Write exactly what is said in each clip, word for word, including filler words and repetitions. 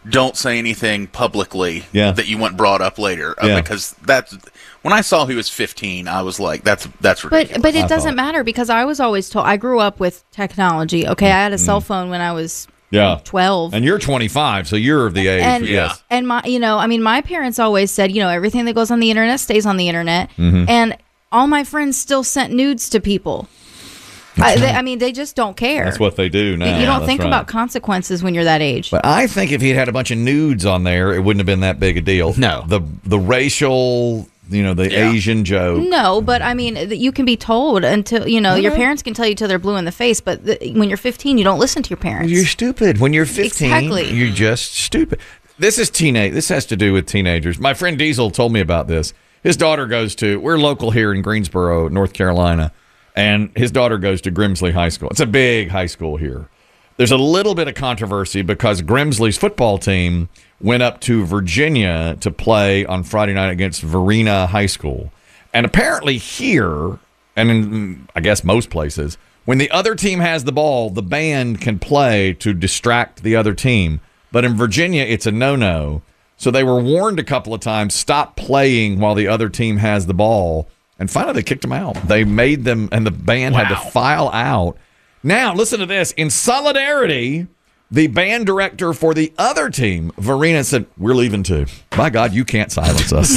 don't say anything publicly yeah. that you want brought up later. Uh, yeah. Because that's when I saw he was fifteen, I was like, that's that's ridiculous. But but it I doesn't thought. matter because I was always told. I grew up with technology. Okay, I had a cell phone when I was yeah. twelve. And you're twenty-five, so you're of the age. And, yes. and my, you know, I mean, my parents always said, you know, everything that goes on the internet stays on the internet. Mm-hmm. And all my friends still sent nudes to people. I, they, I mean, they just don't care. That's what they do now. You don't That's think right. about consequences when you're that age. But I think if he had a bunch of nudes on there, it wouldn't have been that big a deal. No. The the racial, you know, the Yeah. Asian joke. No, but I mean, th- you can be told until, you know, your parents can tell you till they're blue in the face, but th- when you're fifteen, you don't listen to your parents. You're stupid. When you're fifteen, Exactly. you're just stupid. This is teenage. This has to do with teenagers. My friend Diesel told me about this. His daughter goes to, we're local here in Greensboro, North Carolina, and his daughter goes to Grimsley High School. It's a big high school here. There's a little bit of controversy because Grimsley's football team went up to Virginia to play on Friday night against Varina High School. And apparently here, and in, I guess most places, when the other team has the ball, the band can play to distract the other team. But in Virginia, it's a no-no. So they were warned a couple of times, stop playing while the other team has the ball. And finally, they kicked them out. They made them, and the band Wow. had to file out. Now, listen to this. In solidarity, the band director for the other team, Varina, said, we're leaving too. By God, you can't silence us.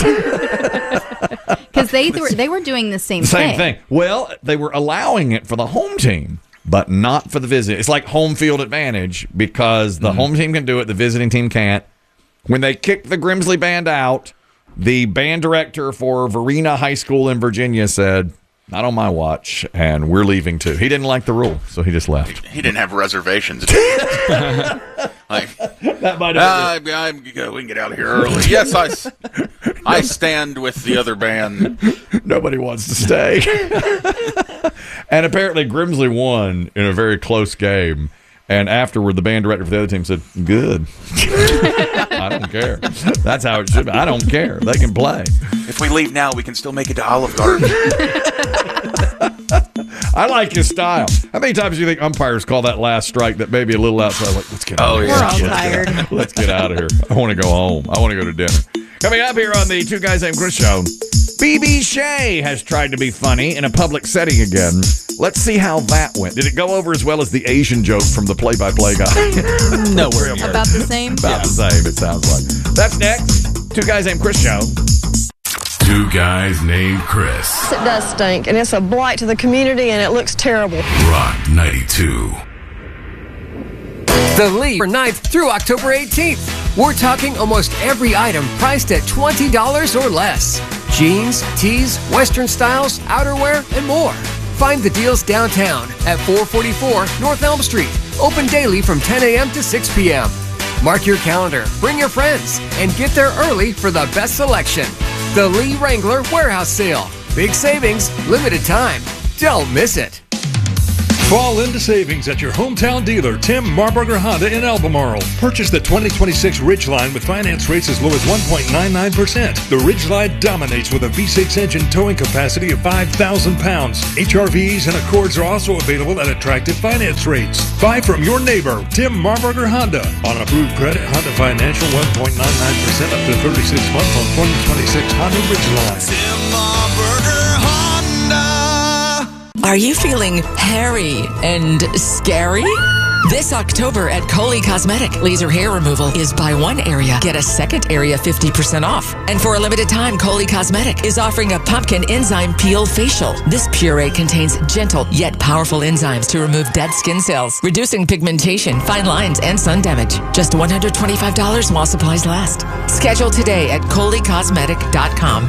Because they were, they were doing the same, Same thing. Well, they were allowing it for the home team, but not for the visit. It's like home field advantage because the mm-hmm. home team can do it, the visiting team can't. When they kicked the Grimsley band out, the band director for Varina High School in Virginia said, not on my watch, and we're leaving too. He didn't like the rule, so he just left. He didn't have reservations. like, that might have been uh, I, I, we can get out of here early. Yes, I, I stand with the other band. Nobody wants to stay. And apparently Grimsley won in a very close game. And afterward, the band director for the other team said, good. I don't care. That's how it should be. I don't care. They can play. If we leave now, we can still make it to Olive Garden. I like his style. How many times do you think umpires call that last strike that may be a little outside? Like, let's get out Oh, of here. yeah. We're all Let's tired. Get out. Let's get out of here. I want to go home. I want to go to dinner. Coming up here on the Two Guys Named Chris show, B B Shea has tried to be funny in a public setting again. Let's see how that went. Did it go over as well as the Asian joke from the play-by-play guy? Nowhere near. About the same? About the same, it sounds like. That's next. Two Guys Named Chris show. Two Guys Named Chris. It does stink, and it's a blight to the community, and it looks terrible. Rock ninety-two. The Lee for ninth through October eighteenth. We're talking almost every item priced at twenty dollars or less. Jeans, tees, western styles, outerwear, and more. Find the deals downtown at four forty-four North Elm Street. Open daily from ten a.m. to six p.m. Mark your calendar, bring your friends, and get there early for the best selection. The Lee Wrangler Warehouse Sale. Big savings, limited time. Don't miss it. Fall into savings at your hometown dealer, Tim Marburger Honda in Albemarle. Purchase the twenty twenty-six Ridgeline with finance rates as low as one point nine nine percent. The Ridgeline dominates with a V six engine towing capacity of five thousand pounds. H R Vs and Accords are also available at attractive finance rates. Buy from your neighbor, Tim Marburger Honda. On approved credit, Honda Financial one point nine nine percent up to thirty-six months on twenty twenty-six Honda Ridgeline. Tim Marburger Honda. Are you feeling hairy and scary? This October at Coley Cosmetic, laser hair removal is buy one area, get a second area fifty percent off. And for a limited time, Coley Cosmetic is offering a pumpkin enzyme peel facial. This puree contains gentle yet powerful enzymes to remove dead skin cells, reducing pigmentation, fine lines, and sun damage. Just one hundred twenty-five dollars while supplies last. Schedule today at coley cosmetic dot com.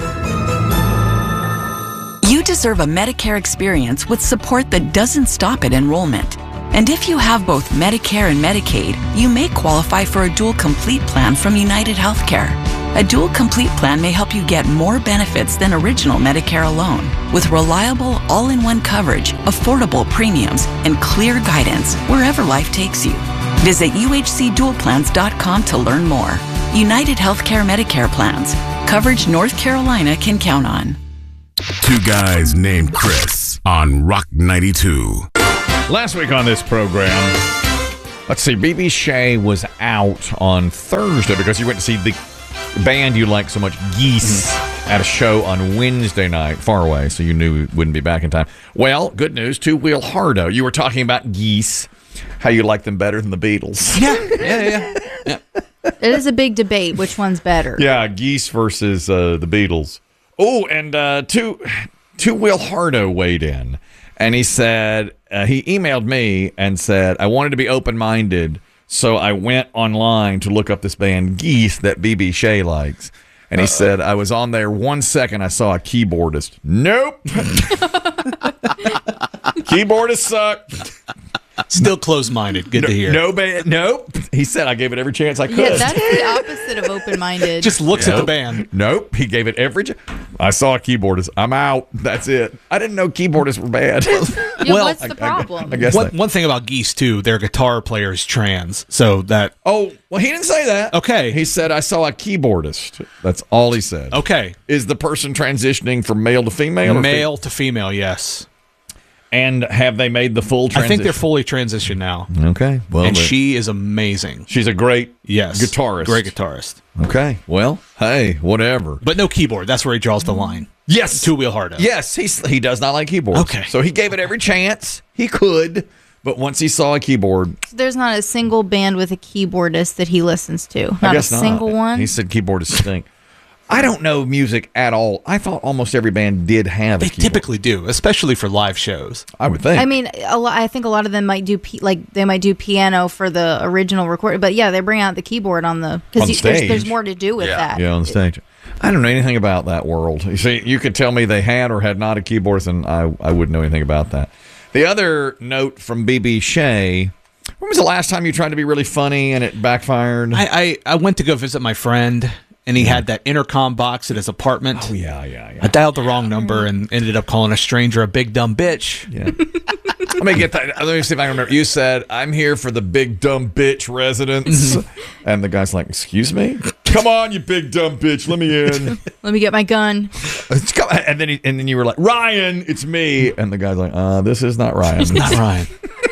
You deserve a Medicare experience with support that doesn't stop at enrollment. And if you have both Medicare and Medicaid, you may qualify for a Dual Complete plan from United Healthcare. A Dual Complete plan may help you get more benefits than original Medicare alone, with reliable, all-in-one coverage, affordable premiums, and clear guidance wherever life takes you. Visit U H C dual plans dot com to learn more. United Healthcare Medicare plans. Coverage North Carolina can count on. Two Guys Named Chris on Rock ninety-two. Last week on this program, Let's see. B B Shea was out on Thursday because you went to see the band you like so much, Geese, mm-hmm. at a show on Wednesday night, far away, so you knew it wouldn't be back in time. Well, good news. Two Wheel Hardo. You were talking about Geese, how you like them better than the Beatles. Yeah, yeah, yeah. yeah. It is a big debate. Which one's better? Yeah, Geese versus uh, the Beatles. Oh, and uh, two, two Wheel Hardo weighed in, and he said, uh, he emailed me and said, I wanted to be open-minded, so I went online to look up this band Geese that B B Shea likes. And he Uh-oh. said, I was on there one second, I saw a keyboardist. Nope. Keyboardists suck. Still closed-minded. Good no, to hear. No band. Nope. He said I gave it every chance I could. Yeah, that's the opposite of open-minded. Just looks nope. at the band. Nope. He gave it every. Ch- I saw a keyboardist. I'm out. That's it. I didn't know keyboardists were bad. Yeah, well, what's the problem? I, I guess one, one thing about Geese too, their guitar player is trans, so that. Oh well, he didn't say that. Okay. He said I saw a keyboardist. That's all he said. Okay. Is the person transitioning from male to female? Or male fe- to female? Yes. And have they made the full transition? I think they're fully transitioned now. Okay. Well, and she is amazing. She's a great yes, guitarist. Great guitarist. Okay. Well, hey, whatever. But no keyboard. That's where he draws the line. Yes. Two Wheel Hardo. Yes. He's, he does not like keyboards. Okay. So he gave it every chance he could. But once he saw a keyboard. There's not a single band with a keyboardist that he listens to. Not I guess a single not. one. He said keyboardists stink. I don't know music at all. I thought almost every band did have they a keyboard. They typically do, especially for live shows. I would think. I mean, a lo- I think a lot of them might do p- like they might do piano for the original recording, but yeah, they bring out the keyboard on the because there's, there's more to do with yeah. that. Yeah, on the stage. I don't know anything about that world. You see, you could tell me they had or had not a keyboardist, and I I wouldn't know anything about that. The other note from B B Shea. When was the last time you tried to be really funny and it backfired? I I, I went to go visit my friend. And he yeah. had that intercom box at his apartment. Oh, yeah, yeah, yeah. I dialed the wrong number and ended up calling a stranger a big dumb bitch. Yeah. Let me get that. Let me see if I remember. You said, I'm here for the big dumb bitch residents. And the guy's like, excuse me? Come on, you big dumb bitch. Let me in. Let me get my gun. And then, he, and then you were like, Ryan, it's me. And the guy's like, uh, this is not Ryan. It's not Ryan.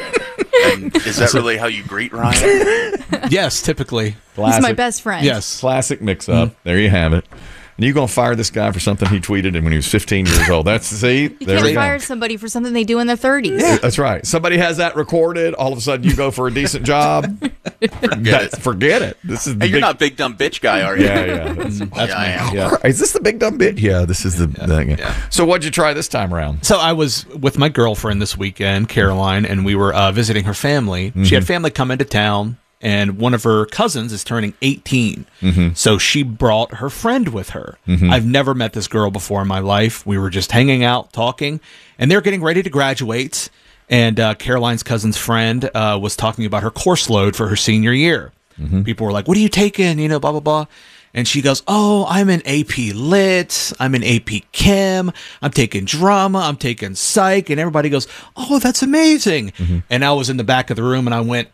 And is that really how you greet Ryan? Yes, typically. Classic. He's my best friend. Yes. Classic mix-up. Mm-hmm. There you have it. And you going to fire this guy for something he tweeted when he was fifteen years old. That's, see? You there can't we fire go. somebody for something they do in their thirties. Yeah, that's right. Somebody has that recorded. All of a sudden, you go for a decent job. Forget that, it. Forget it. This is the hey, you're big... not big dumb bitch guy, are you? Yeah, yeah. That's, that's yeah, me. I am. Yeah. Is this the big dumb bit? Yeah, this is the yeah, thing. Yeah. So what'd you try this time around? So I was with my girlfriend this weekend, Caroline, and we were uh, visiting her family. Mm-hmm. She had family come into town, and one of her cousins is turning eighteen. Mm-hmm. So she brought her friend with her. Mm-hmm. I've never met this girl before in my life. We were just hanging out, talking, and they're getting ready to graduate. And uh, Caroline's cousin's friend uh, was talking about her course load for her senior year. Mm-hmm. People were like, what are you taking? You know, blah, blah, blah. And she goes, oh, I'm in A P Lit. I'm in A P Chem. I'm taking drama. I'm taking psych. And everybody goes, oh, that's amazing. Mm-hmm. And I was in the back of the room and I went,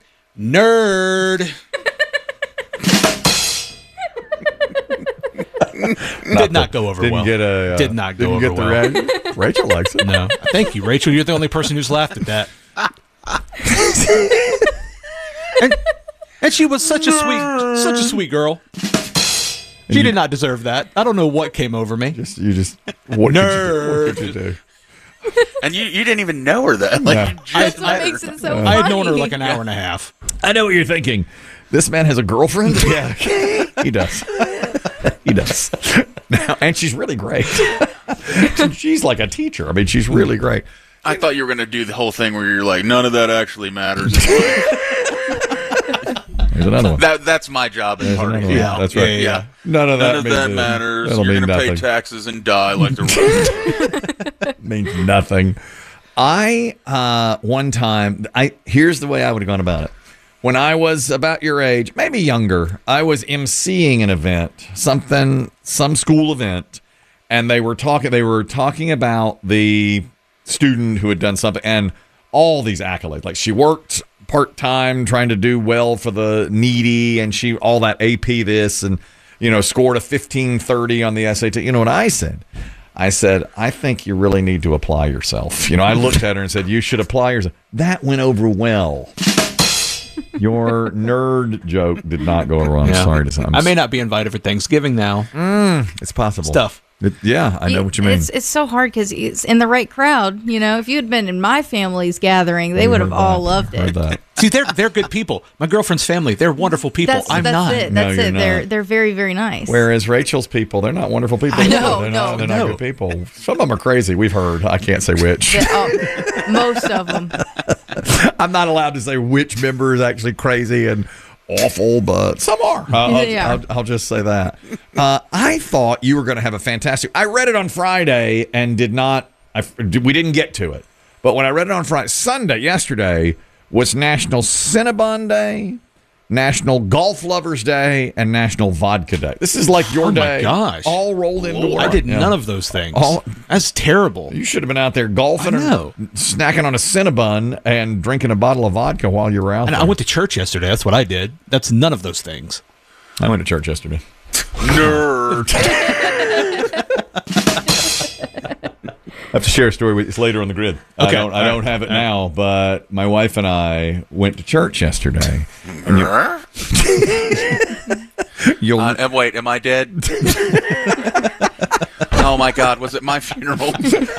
nerd. Did not go over didn't well. Get a, uh, Did not go didn't over get the well. Reaction. Rachel likes it. No. Thank you, Rachel. You're the only person who's laughed at that. and, and she was such a sweet, such a sweet girl. She you, did not deserve that. I don't know what came over me. Just you just what nerd. Could you, what could you do? And you, you didn't even know her that. Like, no. you just That's what makes it so uh, funny. I had known her like an hour and a half. I know what you're thinking. This man has a girlfriend? Yeah. He does. He does. Now, and she's really great. She's like a teacher. I mean, she's really great. I thought you were going to do the whole thing where you're like, none of that actually matters. There's another one. That, that's my job in party. Yeah, that's right. Yeah, yeah. None of that, None of that means, matters. That'll You're mean going to pay nothing. taxes and die like the means nothing. I uh, one time I here's the way I would have gone about it. When I was about your age, maybe younger, I was emceeing an event, something, some school event, and they were talking. They were talking about the student who had done something, and all these accolades. Like she worked part time, trying to do well for the needy, and she all that A P this, and you know, scored a fifteen thirty on the S A T. You know what I said? I said, I think you really need to apply yourself. You know, I looked at her and said, you should apply yourself. That went over well. Your nerd joke did not go wrong. Yeah. Sorry to say. I'm I may not be invited for Thanksgiving now. Mm, it's possible. Stuff. It, yeah, I know what you mean. It's it's so hard because it's in the right crowd. You know, if you had been in my family's gathering, they would have all loved it. That. See, they're they're good people. My girlfriend's family, they're wonderful people. That's, I'm that's not. it. No, That's you're it. They're not. they're very very nice. Whereas Rachel's people, they're not wonderful people. I either. know, They're no, not, they're no. not good people. Some of them are crazy. We've heard. I can't say which. The- oh, most of them. I'm not allowed to say which member is actually crazy and awful, but some are. Uh, I'll, Yeah. I'll, I'll just say that. Uh, I thought you were going to have a fantastic. I read it on Friday and did not. I, we didn't get to it, but when I read it on Friday, Sunday, yesterday was National Cinnabon Day, National Golf Lovers Day, and National Vodka Day. This is like your Oh, my day, gosh. all rolled into one. I did Yeah. none of those things. All- That's terrible. You should have been out there golfing I know. and snacking on a Cinnabon and drinking a bottle of vodka while you were out And there. I went to church yesterday. That's what I did. That's none of those things. I went to church yesterday. Nerd. I have to share a story with you. It's later on the grid. I Okay. don't, I don't have it now, but my wife and I went to church yesterday. And you, you'll, Uh, uh, wait, am I dead? Oh my God, was it my funeral?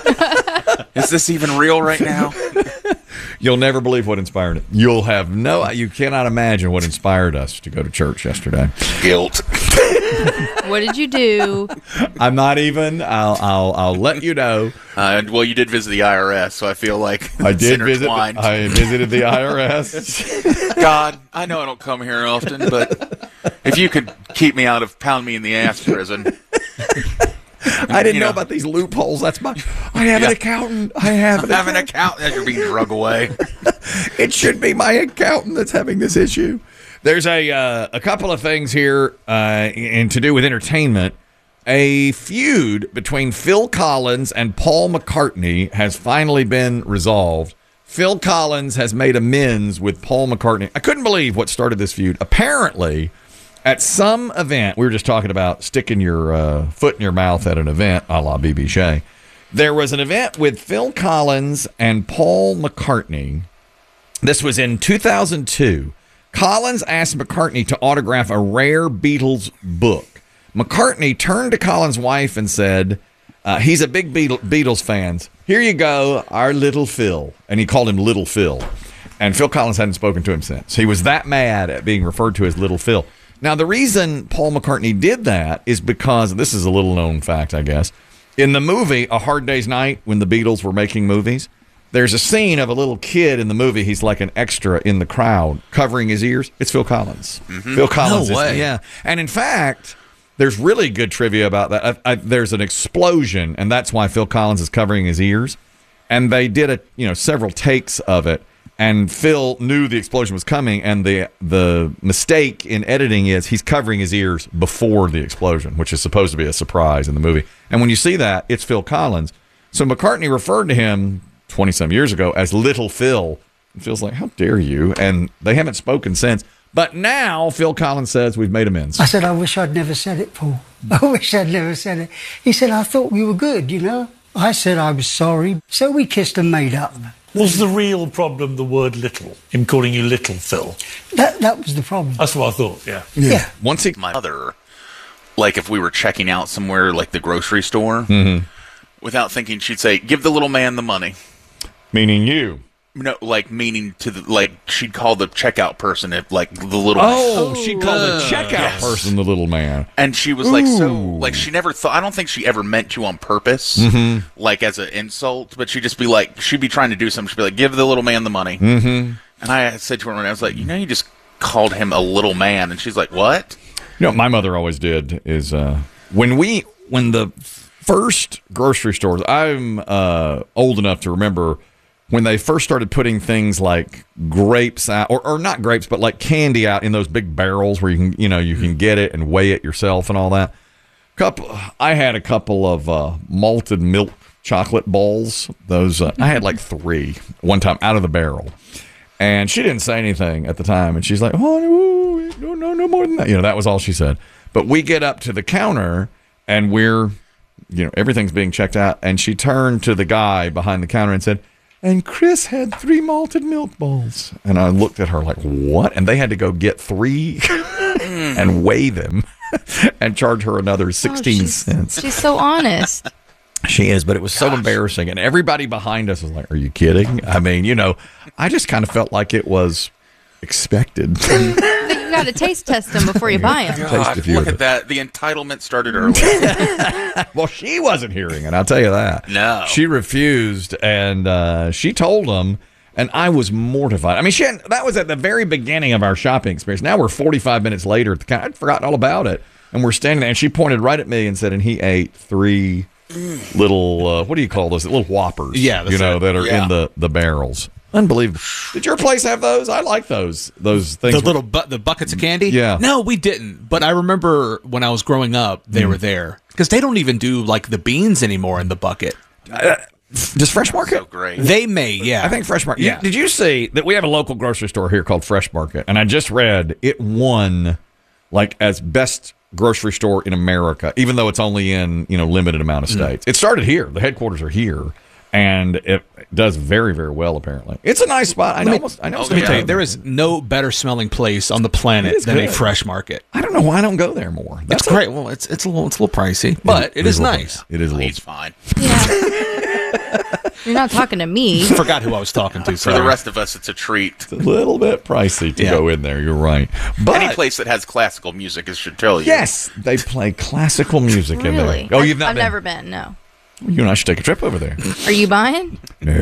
Is this even real right now? you'll never believe what inspired it. You'll have no, you cannot imagine what inspired us to go to church yesterday. Guilt. What did you do? I'm not even. I'll, I'll, I'll let you know. Uh, well, you did visit the I R S, so I feel like I it's did visit. intertwined. I visited the I R S. God, I know I don't come here often, but if you could keep me out of pound me in the ass prison. I didn't You know, know. about these loopholes. That's my. I have an Yeah. accountant. I have an I have an accountant. account as you're being drug away. It should be my accountant that's having this issue. There's a uh, a couple of things here, uh, and to do with entertainment. A feud between Phil Collins and Paul McCartney has finally been resolved. Phil Collins has made amends with Paul McCartney. I couldn't believe what started this feud. Apparently, at some event, we were just talking about sticking your uh, foot in your mouth at an event, a la B B Shea. There was an event with Phil Collins and Paul McCartney. This was in two thousand two. Collins asked McCartney to autograph a rare Beatles book. McCartney turned to Collins' wife and said, uh, he's a big Beatle- Beatles fan. Here you go, our little Phil. And he called him Little Phil. And Phil Collins hadn't spoken to him since. He was that mad at being referred to as Little Phil. Now, the reason Paul McCartney did that is because, this is a little known fact, I guess. In the movie A Hard Day's Night, when the Beatles were making movies, there's a scene of a little kid in the movie. He's like an extra in the crowd covering his ears. It's Phil Collins. Mm-hmm. Phil Collins. No is, way. Yeah. And in fact, there's really good trivia about that. I, I, there's an explosion, and that's why Phil Collins is covering his ears. And they did a, you know, several takes of it. And Phil knew the explosion was coming, and the the mistake in editing is he's covering his ears before the explosion, which is supposed to be a surprise in the movie. And when you see that, it's Phil Collins. So McCartney referred to him twenty-some years ago as Little Phil. It feels like, how dare you? And they haven't spoken since. But now Phil Collins says we've made amends. I said, I wish I'd never said it, Paul. I wish I'd never said it. He said, I thought we were good, you know. I said I was sorry. So we kissed and made up. Was the real problem the word little? Him calling you Little Phil? That that was the problem. That's what I thought, yeah. Yeah. Once he, My mother, like if we were checking out somewhere like the grocery store, Mhm. without thinking, she'd say, give the little man the money. Meaning you. No, like meaning to the, like she'd call the checkout person if like the little Oh, man. she called the checkout Yes. person the little man. And she was like so Ooh. like she never thought I don't think she ever meant to on purpose, Mhm. like as an insult, but she'd just be like she'd be trying to do something, she'd be like, give the little man the money. Mm-hmm. And I said to her, I was like, you know, you just called him a little man, and she's like, what? You know what my mother always did is uh, when we when the first grocery stores, I'm uh, old enough to remember when they first started putting things like grapes out, or, or not grapes, but like candy out in those big barrels where you can, you know, you can get it and weigh it yourself and all that. Couple, I had a couple of uh, malted milk chocolate balls. Those uh, I had like three one time out of the barrel, and she didn't say anything at the time. And she's like, "Oh no, no, no more than that." You know, that was all she said. But we get up to the counter, and we're, you know, everything's being checked out. And she turned to the guy behind the counter and said, and Chris had three malted milk balls. And I looked at her like, what? And they had to go get three and weigh them and charge her another sixteen oh, she's, cents. She's so honest. She is, but it was Gosh. so embarrassing. And everybody behind us was like, are you kidding? I mean, you know, I just kind of felt like it was expected. You got to taste test them before you buy them. God, look at that. The entitlement started early. Well, she wasn't hearing it, I'll tell you that. No. She refused, and uh, she told them, and I was mortified. I mean, she hadn't, that was at the very beginning of our shopping experience. Now we're forty-five minutes later. At the, I'd forgotten all about it. And we're standing there, and she pointed right at me and said, and he ate three little, uh, what do you call those? Little Whoppers. Yeah. You know, it. that are yeah. in the, the barrels. Unbelievable. Did your place have those? I like those. Those things. The little bu- the buckets of candy? Yeah. No, we didn't. But I remember when I was growing up, they mm. were there. Because they don't even do, like, the beans anymore in the bucket. Uh, does Fresh Market? So great. They may, yeah. I think Fresh Market. Yeah. You, did you see that we have a local grocery store here called Fresh Market? And I just read it won, like, as best grocery store in America, even though it's only in, you know, limited amount of states. Mm. It started here. The headquarters are here. And it does very, very well, apparently. It's a nice spot. I know. Almost, I know. Let me tell you, there is no better smelling place on the planet than good. a Fresh Market. I don't know why I don't go there more. That's it's great. A, well, it's it's a little it's a little pricey, but it, it is, is nice. Pricey. It is a little. He's fine. Yeah. You're not talking to me. I forgot who I was talking to. For the rest of us, it's a treat. It's a little bit pricey to yeah. go in there. You're right. But any place that has classical music, it should tell you. Yes, they play classical music really? in there. Oh, you've not I've been? never been. No. You and I should take a trip over there. Are you buying? No.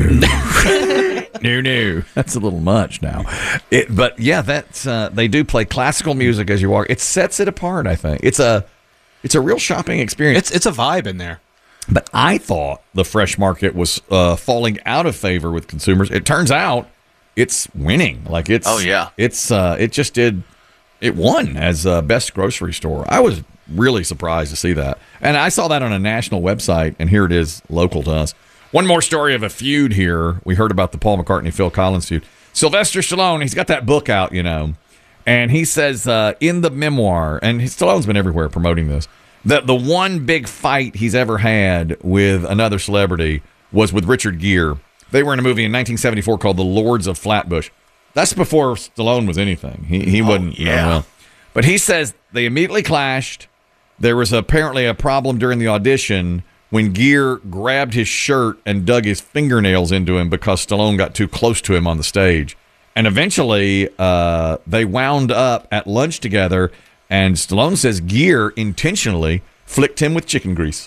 no, no. That's a little much now. It, but, yeah, that's uh, they do play classical music as you walk. It sets it apart, I think. It's a it's a real shopping experience. It's it's a vibe in there. But I thought the Fresh Market was uh, falling out of favor with consumers. It turns out it's winning. Like it's Oh, yeah. It's uh, it just did it won as uh, best grocery store. I was really surprised to see that. And I saw that on a national website, and here it is local to us. One more story of a feud here. We heard about the Paul McCartney, Phil Collins feud. Sylvester Stallone, he's got that book out, you know, and he says uh, in the memoir, and Stallone's been everywhere promoting this, that the one big fight he's ever had with another celebrity was with Richard Gere. They were in a movie in nineteen seventy-four called The Lords of Flatbush. That's before Stallone was anything. He, he oh, wasn't. Yeah. Well. But he says they immediately clashed. There was apparently a problem during the audition when Gere grabbed his shirt and dug his fingernails into him because Stallone got too close to him on the stage. And eventually, uh, they wound up at lunch together, and Stallone says Gere intentionally flicked him with chicken grease.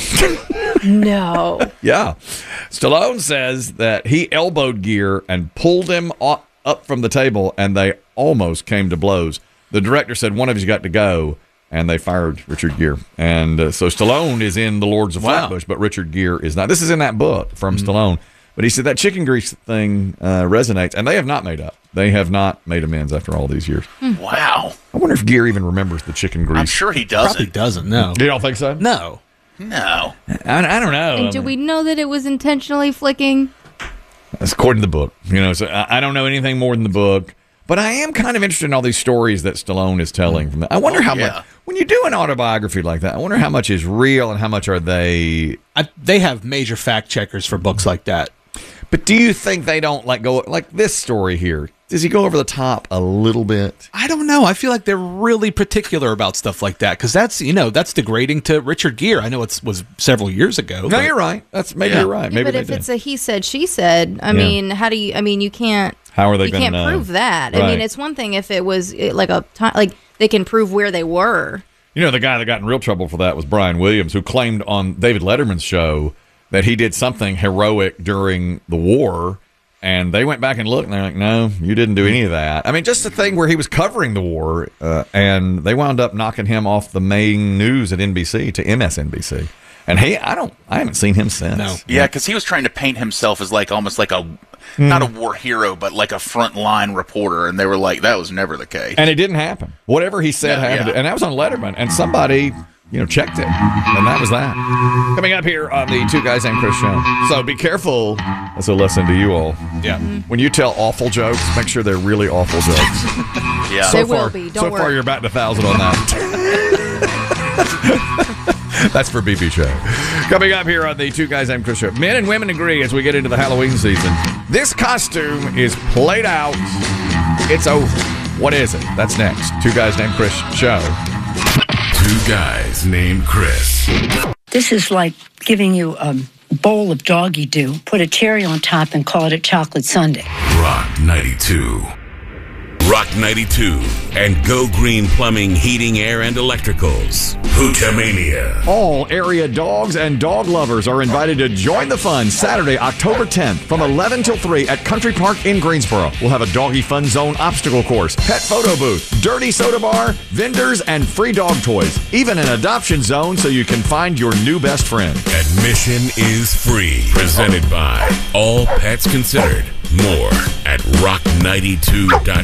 No. Yeah. Stallone says that he elbowed Gere and pulled him up from the table, and they almost came to blows. The director said one of you's got to go. And they fired Richard Gere. And uh, so Stallone is in The Lords of wow. Flatbush, but Richard Gere is not. This is in that book from mm-hmm. Stallone. But he said that chicken grease thing uh, resonates, and they have not made up. They have not made amends after all these years. Wow. I wonder if Gere even remembers the chicken grease. I'm sure he doesn't. Probably doesn't, no. You don't think so? No. No. I, I don't know. And do we know that it was intentionally flicking? That's according to the book. You know, so I, I don't know anything more than the book. But I am kind of interested in all these stories that Stallone is telling from that. I wonder oh, how yeah. much, when you do an autobiography like that, I wonder how much is real and how much are they. I, they have major fact checkers for books like that. But do you think they don't like go like this story here? Does he go over the top a little bit? I don't know. I feel like they're really particular about stuff like that because that's, you know, that's degrading to Richard Gere. I know it was several years ago. No, but, you're right. That's maybe yeah. you're right. Maybe yeah, but if did. it's a he said, she said, I yeah. mean, how do you? I mean, you can't. How are they You gonna can't know? prove that. Right. I mean, it's one thing if it was like a time, like they can prove where they were. You know, the guy that got in real trouble for that was Brian Williams, who claimed on David Letterman's show that he did something heroic during the war. And they went back and looked, and they're like, no, you didn't do any of that. I mean, just the thing where he was covering the war, uh, and they wound up knocking him off the main news at N B C to M S N B C. And he, I don't, I haven't seen him since. No. Yeah, because he was trying to paint himself as like almost like a, mm. not a war hero, but like a frontline reporter. And they were like, that was never the case. And it didn't happen. Whatever he said yeah, happened. Yeah. And that was on Letterman. And somebody, you know, checked it. And that was that. Coming up here on the Two Guys Named Chris show. So be careful. That's a lesson to you all. Yeah. When you tell awful jokes, make sure they're really awful jokes. Yeah. So they far, will be. Don't so worry. far, you're batting a thousand on that. That's for B B Show. Coming up here on the Two Guys Named Chris Show. Men and women agree as we get into the Halloween season. This costume is played out. It's over. What is it? That's next. Two Guys Named Chris Show. Two Guys Named Chris. This is like giving you a bowl of doggy do, put a cherry on top, and call it a chocolate sundae. Rock ninety-two. Rock ninety-two and Go Green Plumbing, Heating, Air, and Electricals. Hootamania. All area dogs and dog lovers are invited to join the fun Saturday, October tenth from eleven till three at Country Park in Greensboro. We'll have a doggy fun zone obstacle course, pet photo booth, dirty soda bar, vendors, and free dog toys. Even an adoption zone so you can find your new best friend. Admission is free. Presented by All Pets Considered. More at rock ninety-two dot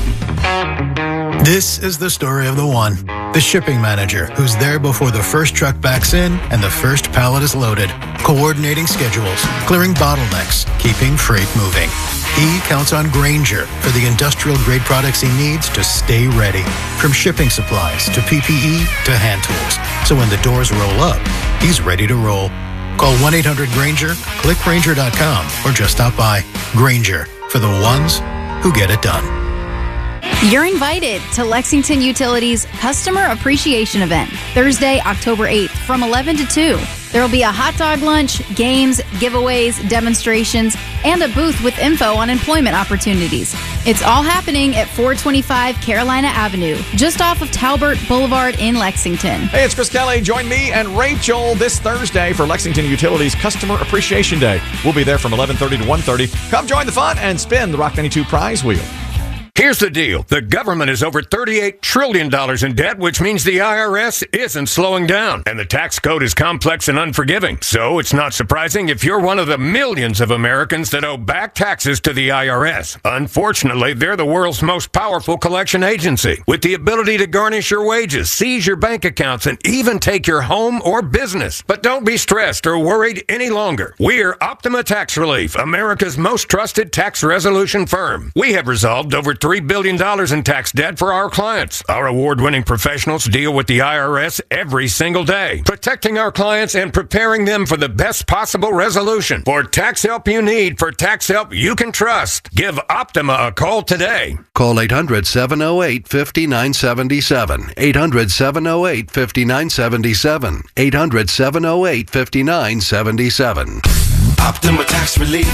com. This is the story of the one, the shipping manager, who's there before the first truck backs in and the first pallet is loaded, coordinating schedules, clearing bottlenecks, keeping freight moving. He counts on Grainger for the industrial-grade products he needs to stay ready, from shipping supplies to P P E to hand tools. So when the doors roll up, he's ready to roll. Call one eight hundred Grainger, click Grainger dot com, or just stop by. Grainger, for the ones who get it done. You're invited to Lexington Utilities Customer Appreciation Event, Thursday, October eighth, from eleven to two. There will be a hot dog lunch, games, giveaways, demonstrations, and a booth with info on employment opportunities. It's all happening at four twenty-five Carolina Avenue, just off of Talbert Boulevard in Lexington. Hey, it's Chris Kelly. Join me and Rachel this Thursday for Lexington Utilities Customer Appreciation Day. We'll be there from eleven thirty to one thirty. Come join the fun and spin the Rock ninety-two prize wheel. Here's the deal. The government is over thirty-eight trillion dollars in debt, which means the I R S isn't slowing down. And the tax code is complex and unforgiving. So it's not surprising if you're one of the millions of Americans that owe back taxes to the I R S. Unfortunately, they're the world's most powerful collection agency, with the ability to garnish your wages, seize your bank accounts, and even take your home or business. But don't be stressed or worried any longer. We're Optima Tax Relief, America's most trusted tax resolution firm. We have resolved over three billion dollars in tax debt for our clients. Our award-winning professionals deal with the I R S every single day, protecting our clients and preparing them for the best possible resolution. For tax help you need, for tax help you can trust, give Optima a call today. Call eight hundred, seven oh eight, five nine seven seven. eight hundred, seven oh eight, five nine seven seven. eight hundred, seven oh eight, five nine seven seven. Optima Tax Relief.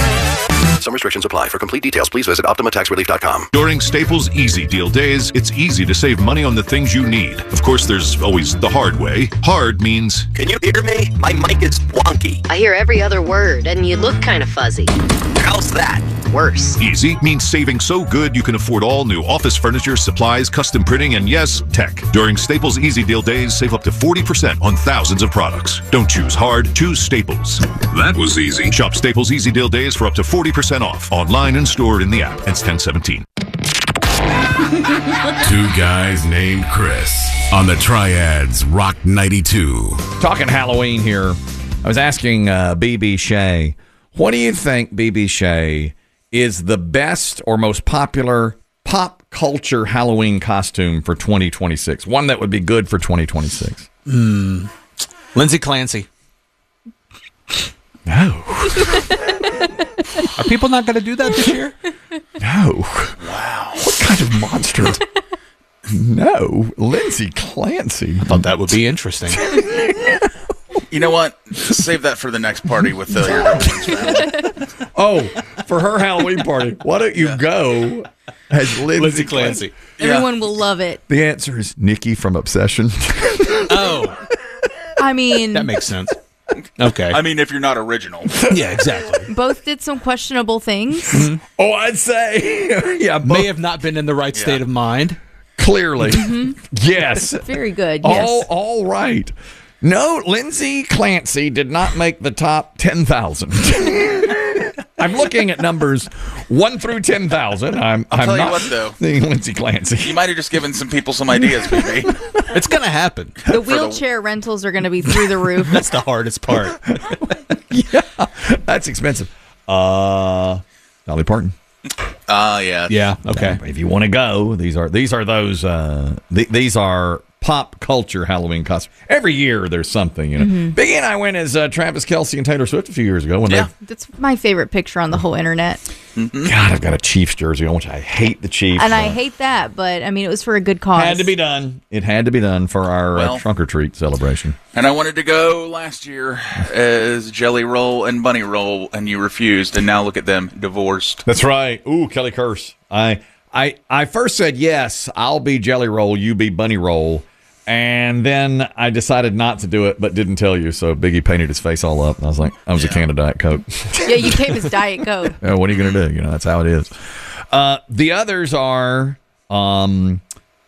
Some restrictions apply. For complete details, please visit optima tax relief dot com. During Staples Easy Deal Days, it's easy to save money on the things you need. Of course, there's always the hard way. Hard means... Can you hear me? My mic is wonky. I hear every other word, and you look kind of fuzzy. How's that? Worse. Easy means saving so good you can afford all new office furniture, supplies, custom printing, and yes, tech. During Staples Easy Deal Days, save up to forty percent on thousands of products. Don't choose hard, choose Staples. That was easy. Shop Staples Easy Deal Days for up to forty percent off. Online and stored in the app. It's ten seventeen. Two Guys Named Chris on the Triads Rock ninety-two. Talking Halloween here. I was asking uh, B B Shea, what do you think, B B Shea, is the best or most popular pop culture Halloween costume for twenty twenty-six? One that would be good for twenty twenty-six. Mm. Lindsay Clancy. No. Are people not going to do that this year? No. Wow. What kind of monster? No. Lindsay Clancy. I thought that would be interesting. You know what? Save that for the next party with uh, your girlfriend's family. Oh, for her Halloween party. Why don't you yeah. go as Lindsay, Lindsay Clancy? Clancy. Everyone yeah. will love it. The answer is Nikki from Obsession. Oh. I mean... That makes sense. Okay. I mean, if you're not original. Yeah, exactly. Both did some questionable things. Mm-hmm. Oh, I'd say. Yeah, both. May have not been in the right state yeah. of mind. Clearly. Mm-hmm. Yes. Very good. Yes. All, all right. No, Lindsay Clancy did not make the top ten thousand. I'm looking at numbers one through ten thousand. I'm, I'll I'm tell not you what, though. seeing Lindsay Clancy. You might have just given some people some ideas, baby. It's going to happen. The wheelchair the... rentals are going to be through the roof. That's the hardest part. Yeah, that's expensive. Uh, Dolly Parton. Ah, uh, yeah. Yeah, okay. Now, if you want to go, these are these are those uh, th- these are pop culture Halloween costume. Every year there's something, you know. Mhm. Biggie and I went as uh, Travis Kelce and Taylor Swift a few years ago when Yeah. That's my favorite picture on the whole internet. they. God, I've got a Chiefs jersey on, which I hate the Chiefs. And I but hate that, but I mean, it was for a good cause. had to be done. It had to be done for our Well. uh, trunk or treat celebration. And I wanted to go last year as Jelly Roll and Bunny Roll, and you refused. And now look at them, divorced. That's right. Ooh, Kelly Curse. I I I first said yes, I'll be Jelly Roll, you be Bunny Roll. And then I decided not to do it, but didn't tell you. So Biggie painted his face all up. And I was like, I was a can of Diet Coke. Yeah, you gave us Diet Coke. Yeah, what are you going to do? You know, that's how it is. Uh, the others are um,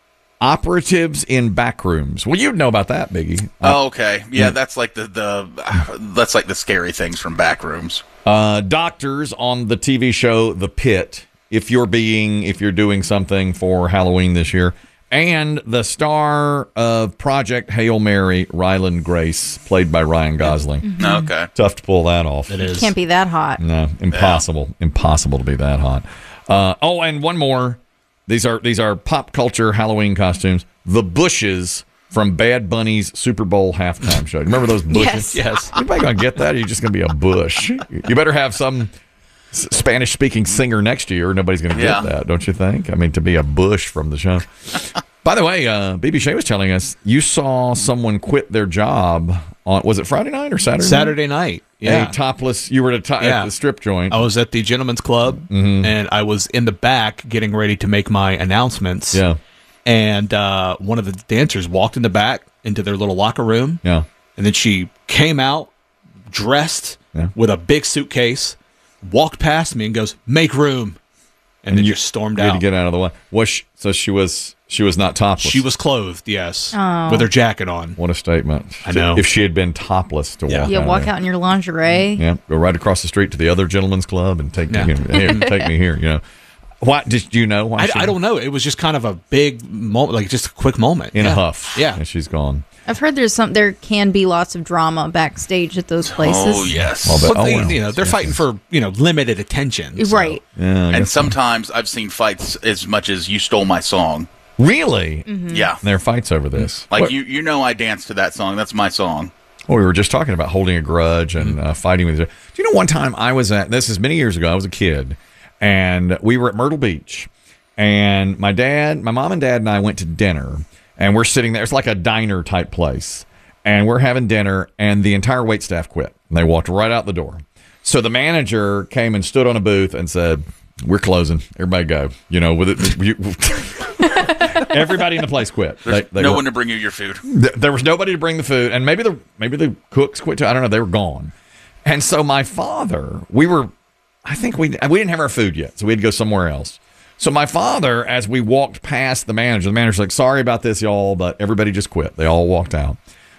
operatives in back rooms. Well, you'd know about that, Biggie. Uh, Oh, okay. Yeah, that's like the, the that's like the scary things from Backrooms. Uh, doctors on the T V show The Pit. If you're being, if you're doing something for Halloween this year, and the star of Project Hail Mary, Ryland Grace, played by Ryan Gosling. Mhm. Okay, tough to pull that off. It Can't be that hot. No, impossible, impossible to be that hot. Uh, oh, and one more. These are these are pop culture Halloween costumes. The Bushes from Bad Bunny's Super Bowl halftime show. Remember those bushes? Yes. Yes. Anybody gonna get that? Or are you just gonna be a bush? You better have some S- Spanish-speaking singer next to you, or nobody's gonna get Yeah. that, don't you think? I mean, to be a bush from the show. By the way, uh, B B Shea was telling us you saw someone quit their job on, was it Friday night or Saturday? Saturday night. Yeah. A topless. You were at, a to- Yeah. at the strip joint. I was at the Gentleman's Club, Mhm. and I was in the back getting ready to make my announcements. Yeah. And uh, one of the dancers walked in the back into their little locker room. Yeah. And then she came out dressed Yeah. with a big suitcase, walked past me and goes, "Make room." And, then you just stormed you had out. to get out of the way. Was she, so she was she was not topless. She was clothed, yes, Oh. with her jacket on. What a statement! I know. If she had been topless to walk, Yeah, out walk there. out in your lingerie. Yeah, go right across the street to the other gentleman's club and take Yeah. me here. Take me here. You know, why did you know? Why I, she, I don't know. It was just kind of a big moment, like just a quick moment. in yeah. a huff. Yeah. and she's gone. I've heard there's some. There can be lots of drama backstage at those places. Oh yes. Well, but- Well, they, oh, well. you know, they're fighting for you know limited attention. so- Right. Yeah, I And guess so. sometimes I've seen fights as much as "You Stole My Song." really, Mhm. Yeah, there are fights over this. like What- you you know I dance to that song. That's my song. Well, we were just talking about holding a grudge and uh, fighting with each other. Do you know one time I was at, this is many years ago, I was a kid, and we were at Myrtle Beach, and my dad, my mom and dad and I went to dinner, and we're sitting there. It's like a diner type place, and we're having dinner, and the entire wait staff quit, and they walked right out the door. So the manager came and stood on a booth and said, "We're closing. Everybody go." You know, with it. You, everybody in the place quit. There's They- they no were- one to bring you your food. Th- there was nobody to bring the food, and maybe the maybe the cooks quit too. I don't know. They were gone, and so my father, we were, I think we we didn't have our food yet, so we had to go somewhere else. So my father, as we walked past the manager, the manager's like, "Sorry about this, y'all, but everybody just quit. They all walked out."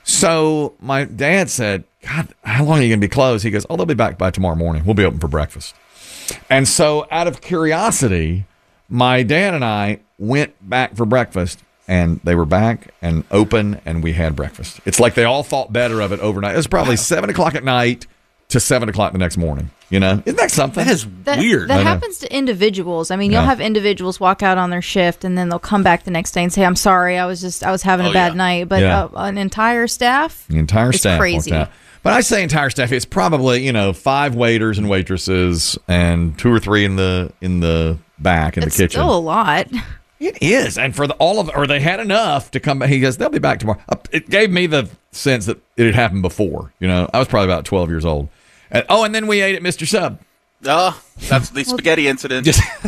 So my dad said, "God, how long are you gonna be closed?" He goes, "Oh, they'll be back by tomorrow morning. We'll be open for breakfast." And so, out of curiosity, my dad and I went back for breakfast, and they were back and open, and we had breakfast. It's like they all thought better of it overnight. It was probably seven o'clock at night to seven o'clock the next morning. You know, isn't that something? That is That, weird. That I know. happens to individuals. I mean, you'll Yeah. have individuals walk out on their shift and then they'll come back the next day and say, "I'm sorry, I was just I was having Oh, a bad yeah. night." But Yeah. uh, an entire staff, The entire It's staff crazy. walked out. But I say entire staff. It's probably, you know, five waiters and waitresses, and two or three in the in the back in it's the kitchen. still a lot. It is, and for the, all of, or they had enough to come back. He goes, "They'll be back tomorrow." Uh, It gave me the sense that it had happened before. You know, I was probably about twelve years old. And, oh, and then we ate at Mister Sub. Oh, that's the spaghetti incident.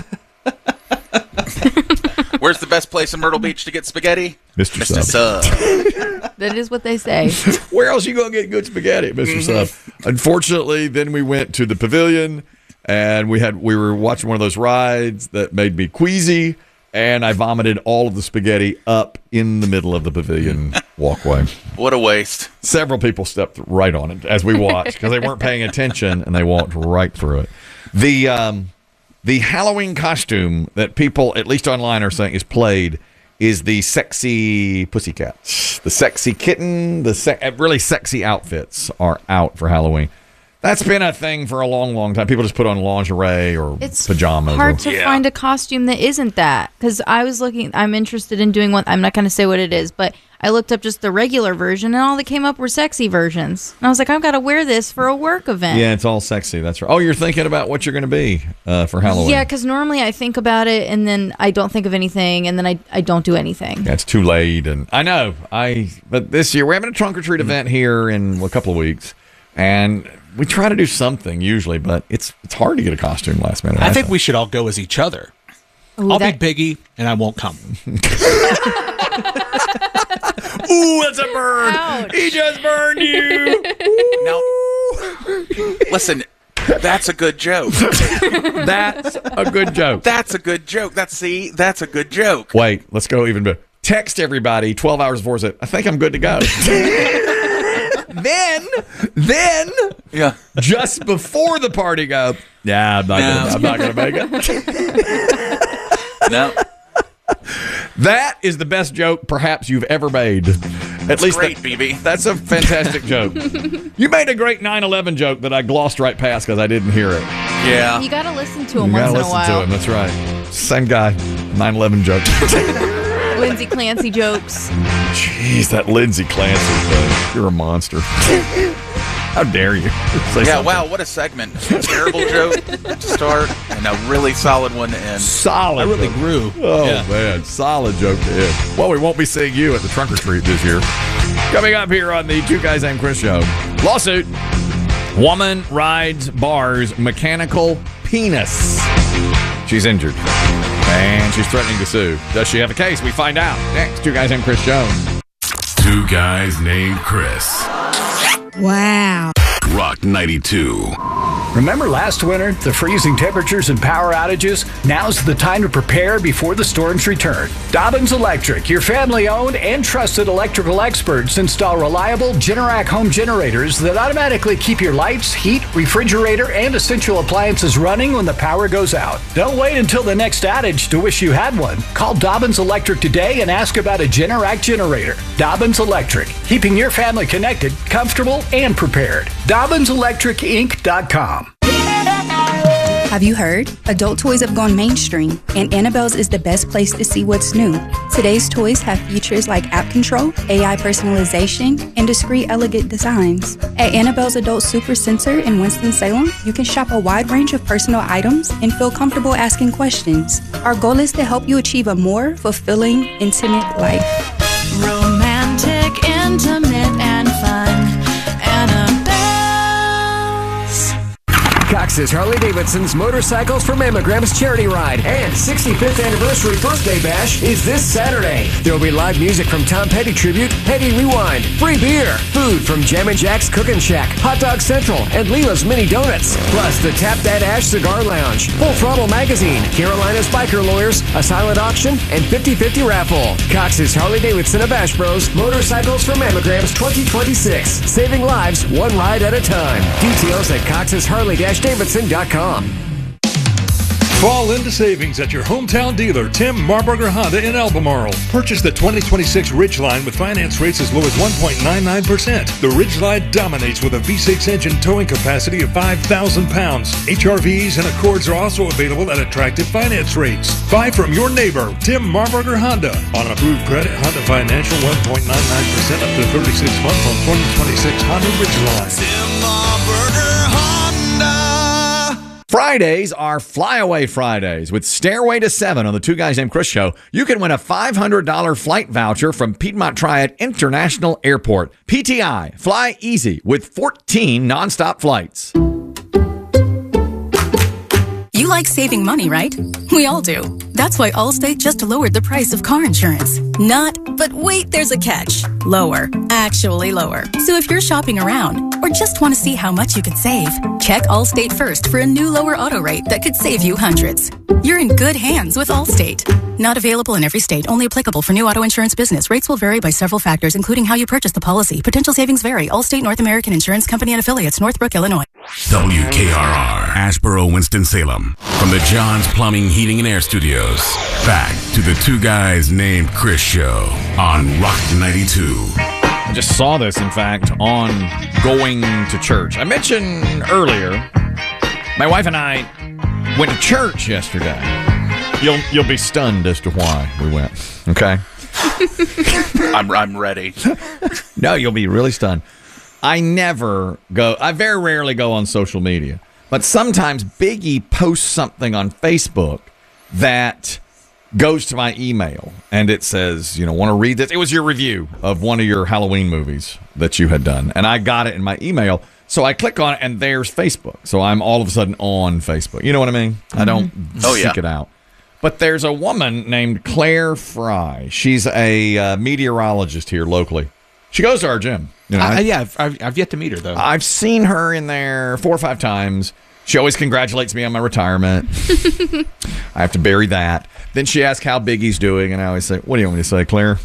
Where's the best place in Myrtle Beach to get spaghetti? Mister Mister Sub. Sub. That is what they say. Where else you gonna get good spaghetti, Mister Mhm. Sub? Unfortunately, then we went to the pavilion, and we had we were watching one of those rides that made me queasy, and I vomited all of the spaghetti up in the middle of the pavilion walkway. What a waste. Several people stepped right on it as we watched because they weren't paying attention, and they walked right through it. The um, the Halloween costume that people, at least online, are saying is played is the sexy pussycat, the sexy kitten. The se- really sexy outfits are out for Halloween. That's been a thing for a long, long time. People just put on lingerie or It's pajamas. hard or, to find a costume that isn't that. Because I was looking, I'm interested in doing one. I'm not going to say what it is, but I looked up just the regular version, and all that came up were sexy versions. And I was like, I've got to wear this for a work event. Yeah, it's all sexy. That's right. Oh, you're thinking about what you're going to be uh, for Halloween. Yeah, because normally I think about it, and then I don't think of anything, and then I, I don't do anything. Yeah, it's too late, and I know. I but this year we're having a trunk or treat event here in a couple of weeks, and we try to do something usually, but it's it's hard to get a costume last minute. I think we should all go as each other. Ooh, I'll that- be Biggie, and I won't come. Ooh, that's a burn. Ouch. He just burned you. Now, listen, that's a good joke. That's a good joke. That's a good joke. That's see, that's a good joke. Wait, let's go even better. Text everybody twelve hours before. Say, I think I'm good to go. then, then, yeah, just before the party, go. Yeah, I'm not. No. Gonna, I'm not going to make it. No. That is the best joke perhaps you've ever made. At That's least great, that- B B. That's a fantastic joke. You made a great nine eleven joke that I glossed right past because I didn't hear it. Yeah. You got to listen to him You once gotta in a listen while. to him. That's right. Same guy. nine eleven joke. Lindsay Clancy jokes. Jeez, that Lindsay Clancy thing. You're a monster. How dare you? Say Yeah, something. wow, what a segment. A terrible joke to start and a really solid one to end. Solid. I really grew. Oh, Yeah. man. Solid joke to end. Well, we won't be seeing you at the trunk or treat this year. Coming up here on the Two Guys Named Chris show. Lawsuit. Woman rides bars mechanical penis. She's injured. And she's threatening to sue. Does she have a case? We find out. Next, Two Guys Named Chris show. Two Guys Named Chris. Wow. Rock ninety-two. Remember last winter, the freezing temperatures and power outages? Now's the time to prepare before the storms return. Dobbins Electric, your family-owned and trusted electrical experts, install reliable Generac home generators that automatically keep your lights, heat, refrigerator, and essential appliances running when the power goes out. Don't wait until the next outage to wish you had one. Call Dobbins Electric today and ask about a Generac generator. Dobbins Electric, keeping your family connected, comfortable, and prepared. Dobbins Electric Inc dot com. Have you heard? Adult toys have gone mainstream, and Annabelle's is the best place to see what's new. Today's toys have features like app control, A I personalization, and discreet, elegant designs. At Annabelle's Adult Super Center in Winston-Salem, you can shop a wide range of personal items and feel comfortable asking questions. Our goal is to help you achieve a more fulfilling, intimate life. Romantic, intimate, and fun. Annabelle's. Cox's Harley-Davidson's Motorcycles for Mammograms charity ride and sixty-fifth anniversary birthday bash is this Saturday. There will be live music from Tom Petty Tribute, Petty Rewind, free beer, food from Jam and Jack's Cookin' Shack, Hot Dog Central, and Leela's Mini Donuts. Plus the Tap That Ash Cigar Lounge, Full Throttle Magazine, Carolina's Biker Lawyers, a silent auction, and fifty-fifty raffle. Cox's Harley-Davidson of Ash Bros. Motorcycles for Mammograms twenty twenty-six. Saving lives one ride at a time. Details at cox's harley davidson dot com. Fall into savings at your hometown dealer, Tim Marburger Honda in Albemarle. Purchase the twenty twenty-six Ridgeline with finance rates as low as one point nine nine percent. The Ridgeline dominates with a V six engine towing capacity of five thousand pounds. H R Vs and Accords are also available at attractive finance rates. Buy from your neighbor, Tim Marburger Honda. On approved credit, Honda Financial one point nine nine percent up to thirty-six months on twenty twenty-six Honda Ridgeline. Tim Marburger Honda. Fridays are Flyaway Fridays with Stairway to Seven on the Two Guys Named Chris show. You can win a five hundred dollars flight voucher from Piedmont Triad International Airport. P T I, fly easy with fourteen nonstop flights. You like saving money, right? We all do. That's why Allstate just lowered the price of car insurance. Not, but wait, there's a catch. Lower. Actually lower. So if you're shopping around or just want to see how much you could save, check Allstate first for a new lower auto rate that could save you hundreds. You're in good hands with Allstate. Not available in every state. Only applicable for new auto insurance business. Rates will vary by several factors, including how you purchase the policy. Potential savings vary. Allstate North American Insurance Company and Affiliates, Northbrook, Illinois. W K R R, Asheboro, Winston-Salem. From the John's Plumbing, Heating, and Air Studios. Back to the Two Guys Named Chris show on Rock ninety-two. I just saw this, in fact, on going to church. I mentioned earlier, my wife and I went to church yesterday. You'll you'll be stunned as to why we went. Okay, I'm I'm ready. No, you'll be really stunned. I never go. I very rarely go on social media, but sometimes Biggie posts something on Facebook that goes to my email, and it says, you know, want to read this? It was your review of one of your Halloween movies that you had done, and I got it in my email. So I click on it, and there's Facebook. So I'm all of a sudden on Facebook. You know what I mean? Mm-hmm. I don't oh, seek yeah. it out. But there's a woman named Claire Fry. She's a uh, meteorologist here locally. She goes to our gym. You know, uh, yeah, I've, I've, I've yet to meet her, though. I've seen her in there four or five times. She always congratulates me on my retirement. I have to bury that. Then she asks how Biggie's doing, and I always say, what do you want me to say, Claire?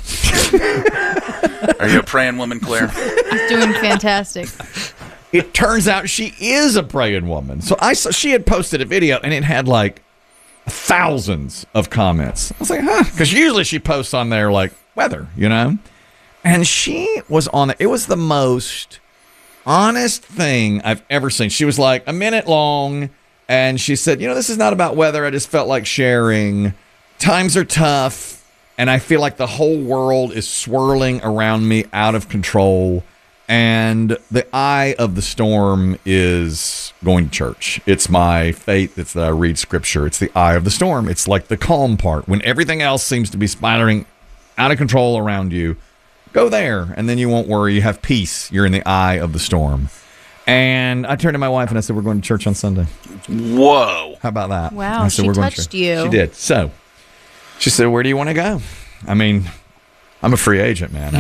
Are you a praying woman, Claire? He's doing fantastic. It turns out she is a praying woman. So I saw she had posted a video, and it had like thousands of comments. I was like, huh? Because usually she posts on there like weather, you know? And she was on it. It was the most honest thing I've ever seen. She was like a minute long, and she said, you know, this is not about weather. I just felt like sharing. Times are tough, and I feel like the whole world is swirling around me out of control. And the eye of the storm is going to church. It's my faith. It's that I read scripture. It's the eye of the storm. It's like the calm part. When everything else seems to be spiraling out of control around you, go there, and then you won't worry. You have peace. You're in the eye of the storm. And I turned to my wife, and I said, we're going to church on Sunday. Whoa. How about that? Wow, I said, she we're going to touched church. you. She did. So she said, where do you want to go? I mean, I'm a free agent, man.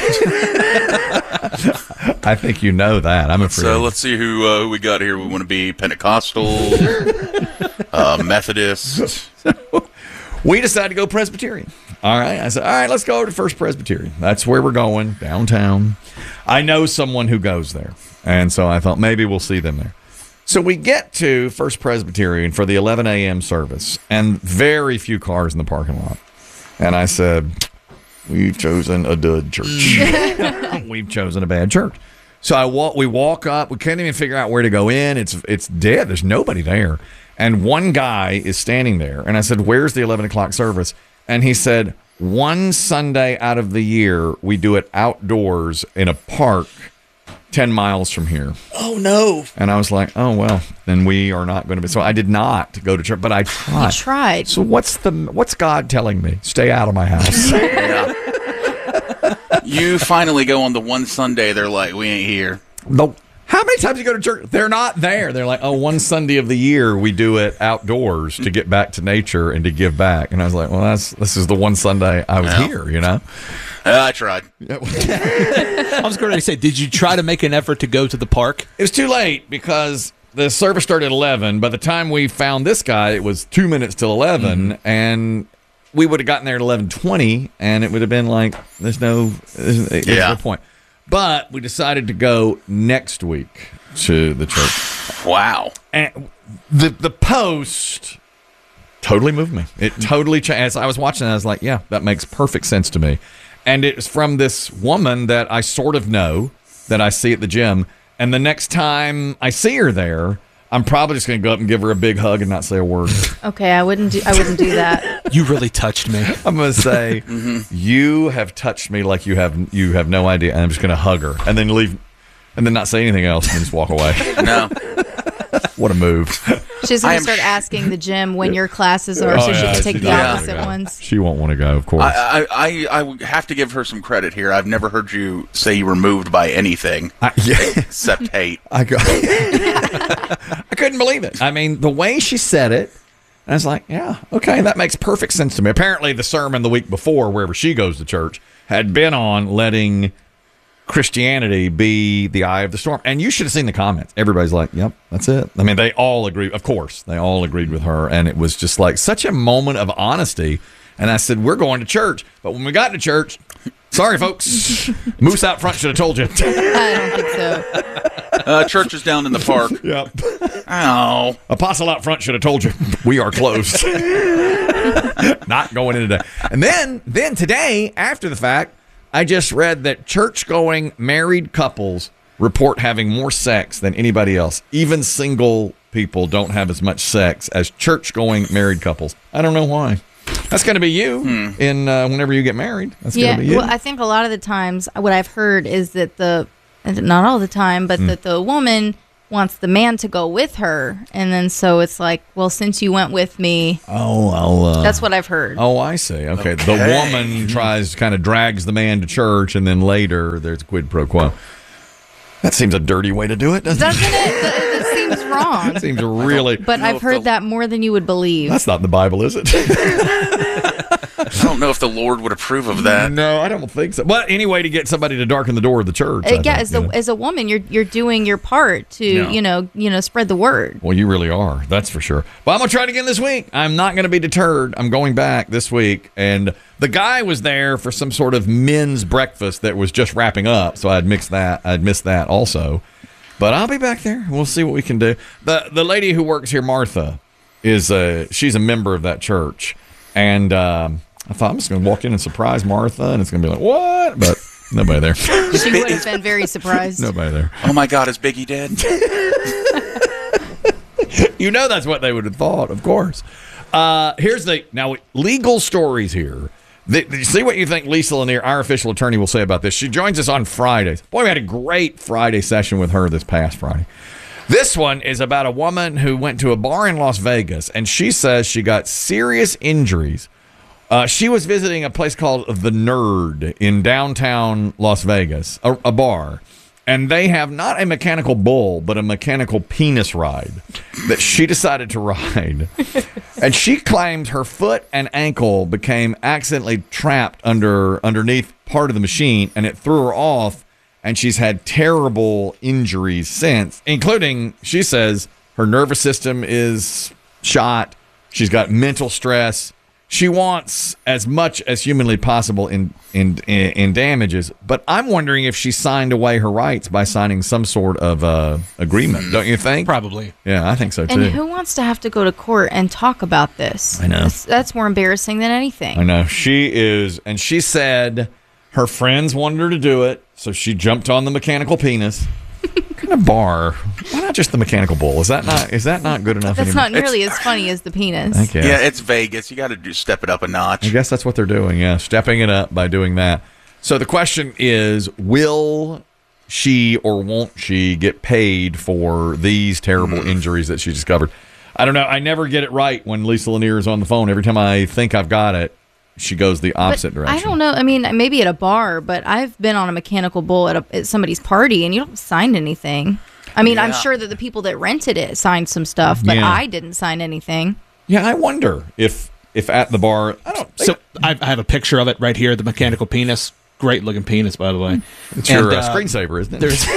I, I think you know that. I'm a free So agent. let's see who, uh, who we got here. We want to be Pentecostal, uh, Methodist. We decided to go Presbyterian. All right. I said, all right, let's go to First Presbyterian. That's where we're going, downtown. I know someone who goes there. And so I thought maybe we'll see them there. So we get to First Presbyterian for the eleven a.m. service, and very few cars in the parking lot. And I said, we've chosen a dud church. We've chosen a bad church. So I walk. We walk up. We can't even figure out where to go in. It's it's dead. There's nobody there. And one guy is standing there. And I said, where's the eleven o'clock service? And he said, one Sunday out of the year, we do it outdoors in a park ten miles from here. Oh, no. And I was like, oh, well, then we are not going to be. So I did not go to church, but I tried. You tried. So what's the what's God telling me? Stay out of my house. Yeah. You finally go on the one Sunday they're like, we ain't here. No. How many times do you go to church? They're not there. They're like, oh, one Sunday of the year we do it outdoors to get back to nature and to give back. And I was like, well, that's this is the one Sunday I was Yeah. here, you know? Uh, I tried. I was going to say, did you try to make an effort to go to the park? It was too late because the service started at eleven. By the time we found this guy, it was two minutes till eleven, mm-hmm. and we would have gotten there at eleven twenty, and it would have been like, there's no, there's, there's Yeah. no point. But we decided to go next week to the church. Wow. And the the post totally moved me. It totally changed. As I was watching it, I was like, yeah, that makes perfect sense to me. And it's from this woman that I sort of know, that I see at the gym. And the next time I see her there, I'm probably just going to go up and give her a big hug and not say a word. Okay, I wouldn't do. I wouldn't do that. You really touched me. I'm going to say, you have touched me like you have you have no idea. And I'm just going to hug her and then leave, and then not say anything else and just walk away. No. What a move. She's I going am to start sh- asking the gym when your classes are, Oh, so she yeah, can take she the doesn't opposite wanna go. ones. She won't want to go, of course. I, I, I, I would have to give her some credit here. I've never heard you say you were moved by anything I, yeah. except hate. I go. I couldn't believe it. I mean, the way she said it, I was like, yeah, okay, that makes perfect sense to me. Apparently, the sermon the week before, wherever she goes to church, had been on letting Christianity be the eye of the storm. And you should have seen the comments. Everybody's like, yep, that's it. I mean, they all agree. Of course, they all agreed with her. And it was just like such a moment of honesty. And I said, we're going to church. But when we got to church, sorry, folks, Moose out front should have told you. I don't think so. Uh, church is down in the park. Yep. Oh. Apostle out front should have told you we are closed. Not going in today. And then, then today, after the fact, I just read that church-going married couples report having more sex than anybody else. Even single people don't have as much sex as church-going married couples. I don't know why. That's going to be you hmm. in uh, whenever you get married. That's yeah, going to be you. Well, I think a lot of the times what I've heard is that the, not all the time, but mm. that the woman wants the man to go with her. And then so it's like, well, since you went with me. Oh, I'll, uh, that's what I've heard. Oh, I see. Okay. okay. The woman tries, kind of drags the man to church, and then later there's a quid pro quo. That seems a dirty way to do it, doesn't, doesn't it? it? It seems wrong. It seems really. But I've heard that more than you would believe. That's not in the Bible, is it? I don't know if the Lord would approve of that. No, I don't think so. But anyway, to get somebody to darken the door of the church. Uh, yeah, think, as, the, as a woman, you're you're doing your part to yeah. you know you know spread the word. Well, you really are. That's for sure. But I'm gonna try it again this week. I'm not gonna be deterred. I'm going back this week, and the guy was there for some sort of men's breakfast that was just wrapping up, so I'd mixed that. I'd missed that also. But I'll be back there. We'll see what we can do. the The lady who works here, Martha, is a she's a member of that church, and. Um, I thought I'm just going to walk in and surprise Martha, and it's going to be like, what? But nobody there. She would have been very surprised. Nobody there. Oh, my God, is Biggie dead? You know that's what they would have thought, of course. Uh, here's the, now, legal stories here. The, the, see what you think Lisa Lanier, our official attorney, will say about this. She joins us on Fridays. Boy, we had a great Friday session with her this past Friday. This one is about a woman who went to a bar in Las Vegas, and she says she got serious injuries. Uh, she was visiting a place called The Nerd in downtown Las Vegas, a, a bar, and they have not a mechanical bull, but a mechanical penis ride that she decided to ride. And she claims her foot and ankle became accidentally trapped under underneath part of the machine, and it threw her off, and she's had terrible injuries since, including, she says, her nervous system is shot, she's got mental stress. She wants as much as humanly possible in, in in in damages, but I'm wondering if she signed away her rights by signing some sort of uh, agreement. Don't you think? Probably. Yeah, I think so too. And who wants to have to go to court and talk about this? I know. That's, that's more embarrassing than anything. I know. She is, and she said her friends wanted her to do it, so she jumped on the mechanical penis. What kind of bar? Why not just the mechanical bull? Is that not is that not good enough? That's anymore? not nearly it's, as funny as the penis. Yeah, it's Vegas. You got to do step it up a notch. I guess that's what they're doing. Yeah, stepping it up by doing that. So the question is, will she or won't she get paid for these terrible mm. injuries that she discovered? I don't know. I never get it right when Lisa Lanier is on the phone. Every time I think I've got it, she goes the opposite but direction. I don't know. I mean, maybe at a bar, but I've been on a mechanical bull at, a, at somebody's party, and you don't sign anything. I mean, yeah. I'm sure that the people that rented it signed some stuff, but yeah. I didn't sign anything. Yeah, I wonder if if at the bar. I don't. So I, I have a picture of it right here. The mechanical penis, great looking penis, by the way. It's and, your uh, uh, screensaver, isn't it? There's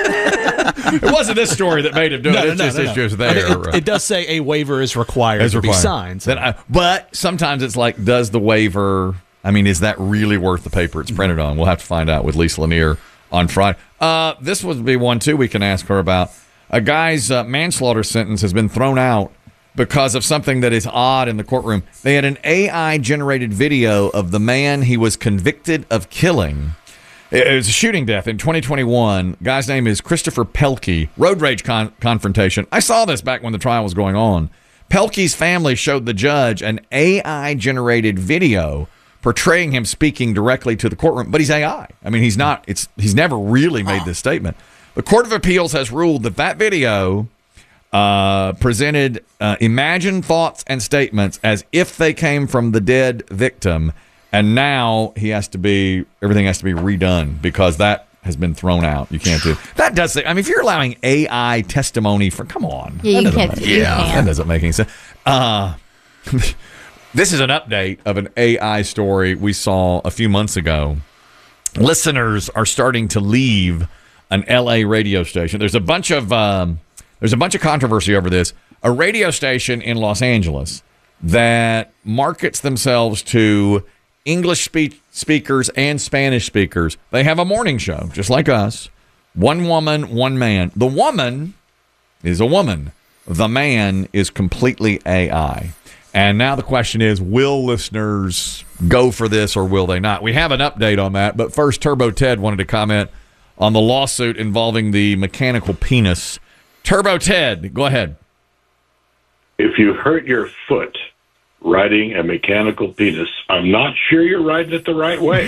it wasn't this story that made him do no, it. No, it's no, just, no, it's no. just there. It, it, it does say a waiver is required As to required. be signed. So. Then I, but sometimes it's like, does the waiver? I mean, is that really worth the paper it's printed on? We'll have to find out with Lisa Lanier on Friday. Uh, this would be one, too, we can ask her about. A guy's uh, manslaughter sentence has been thrown out because of something that is odd in the courtroom. They had an A I-generated video of the man he was convicted of killing. It was a shooting death in twenty twenty-one. Guy's name is Christopher Pelkey. Road rage con- confrontation. I saw this back when the trial was going on. Pelkey's family showed the judge an A I-generated video portraying him speaking directly to the courtroom, but he's A I. I mean, he's not. It's he's never really made this statement. The Court of Appeals has ruled that that video uh, presented uh, imagined thoughts and statements as if they came from the dead victim, and now he has to be everything has to be redone because that has been thrown out. You can't do that. Does I mean, if you're allowing A I testimony for, come on, yeah, you can't. Make, You yeah, can't. that doesn't make any sense. Uh, this is an update of an A I story we saw a few months ago. Listeners are starting to leave an L A radio station. There's a bunch of um, there's a bunch of controversy over this. A radio station in Los Angeles that markets themselves to English speak speakers and Spanish speakers. They have a morning show, just like us. One woman, one man. The woman is a woman. The man is completely A I. And now the question is, will listeners go for this or will they not? We have an update on that. But first, Turbo Ted wanted to comment on the lawsuit involving the mechanical penis. Turbo Ted, go ahead. If you hurt your foot riding a mechanical penis, I'm not sure you're riding it the right way.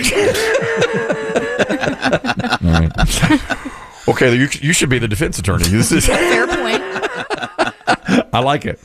All right. Okay, you, you should be the defense attorney. This is fair point. I like it.